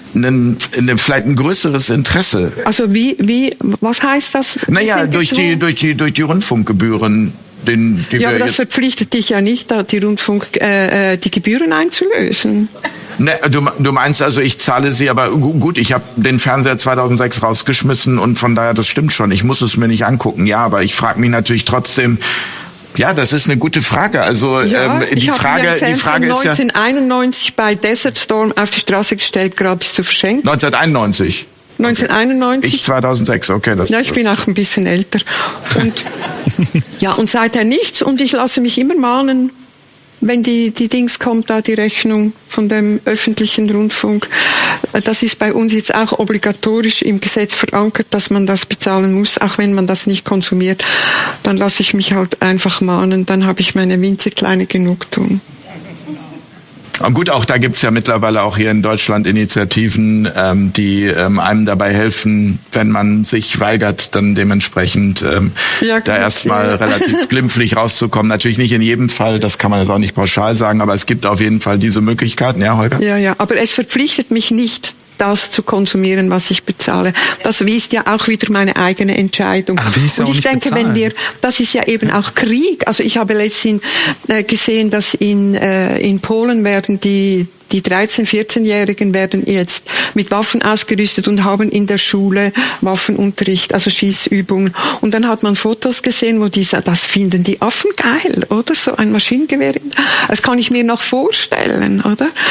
vielleicht ein größeres Interesse. Also was heißt das? Naja, durch die Rundfunkgebühren. Ja, aber das verpflichtet dich ja nicht, da die Gebühren einzulösen. Ne, du meinst also, ich zahle sie, aber gut, ich habe den Fernseher 2006 rausgeschmissen und von daher, das stimmt schon, ich muss es mir nicht angucken, ja, aber ich frage mich natürlich trotzdem, ja, das ist eine gute Frage. Also die Frage ist ja 1991 bei Desert Storm auf die Straße gestellt, gratis zu verschenken. 1991. 1991. Ich 2006, okay. Ja, ich bin auch ein bisschen älter. Und ja, und seither nichts. Und ich lasse mich immer mahnen, wenn die Dings kommt, da die Rechnung von dem öffentlichen Rundfunk. Das ist bei uns jetzt auch obligatorisch im Gesetz verankert, dass man das bezahlen muss, auch wenn man das nicht konsumiert. Dann lasse ich mich halt einfach mahnen, dann habe ich meine winzig kleine Genugtuung. Und gut, auch da gibt's ja mittlerweile auch hier in Deutschland Initiativen, die einem dabei helfen, wenn man sich weigert, dann dementsprechend da erstmal relativ glimpflich rauszukommen. Natürlich nicht in jedem Fall, das kann man jetzt auch nicht pauschal sagen, aber es gibt auf jeden Fall diese Möglichkeiten, ja, Holger? Ja, aber es verpflichtet mich nicht, das zu konsumieren, was ich bezahle. Das ist ja auch wieder meine eigene Entscheidung. Und ich denke, das ist ja eben auch Krieg. Also ich habe letztens gesehen, dass in Polen werden die 13-, 14-Jährigen werden jetzt mit Waffen ausgerüstet und haben in der Schule Waffenunterricht, also Schießübungen. Und dann hat man Fotos gesehen, wo das finden die Affen geil, oder? So ein Maschinengewehr. Das kann ich mir noch vorstellen, oder?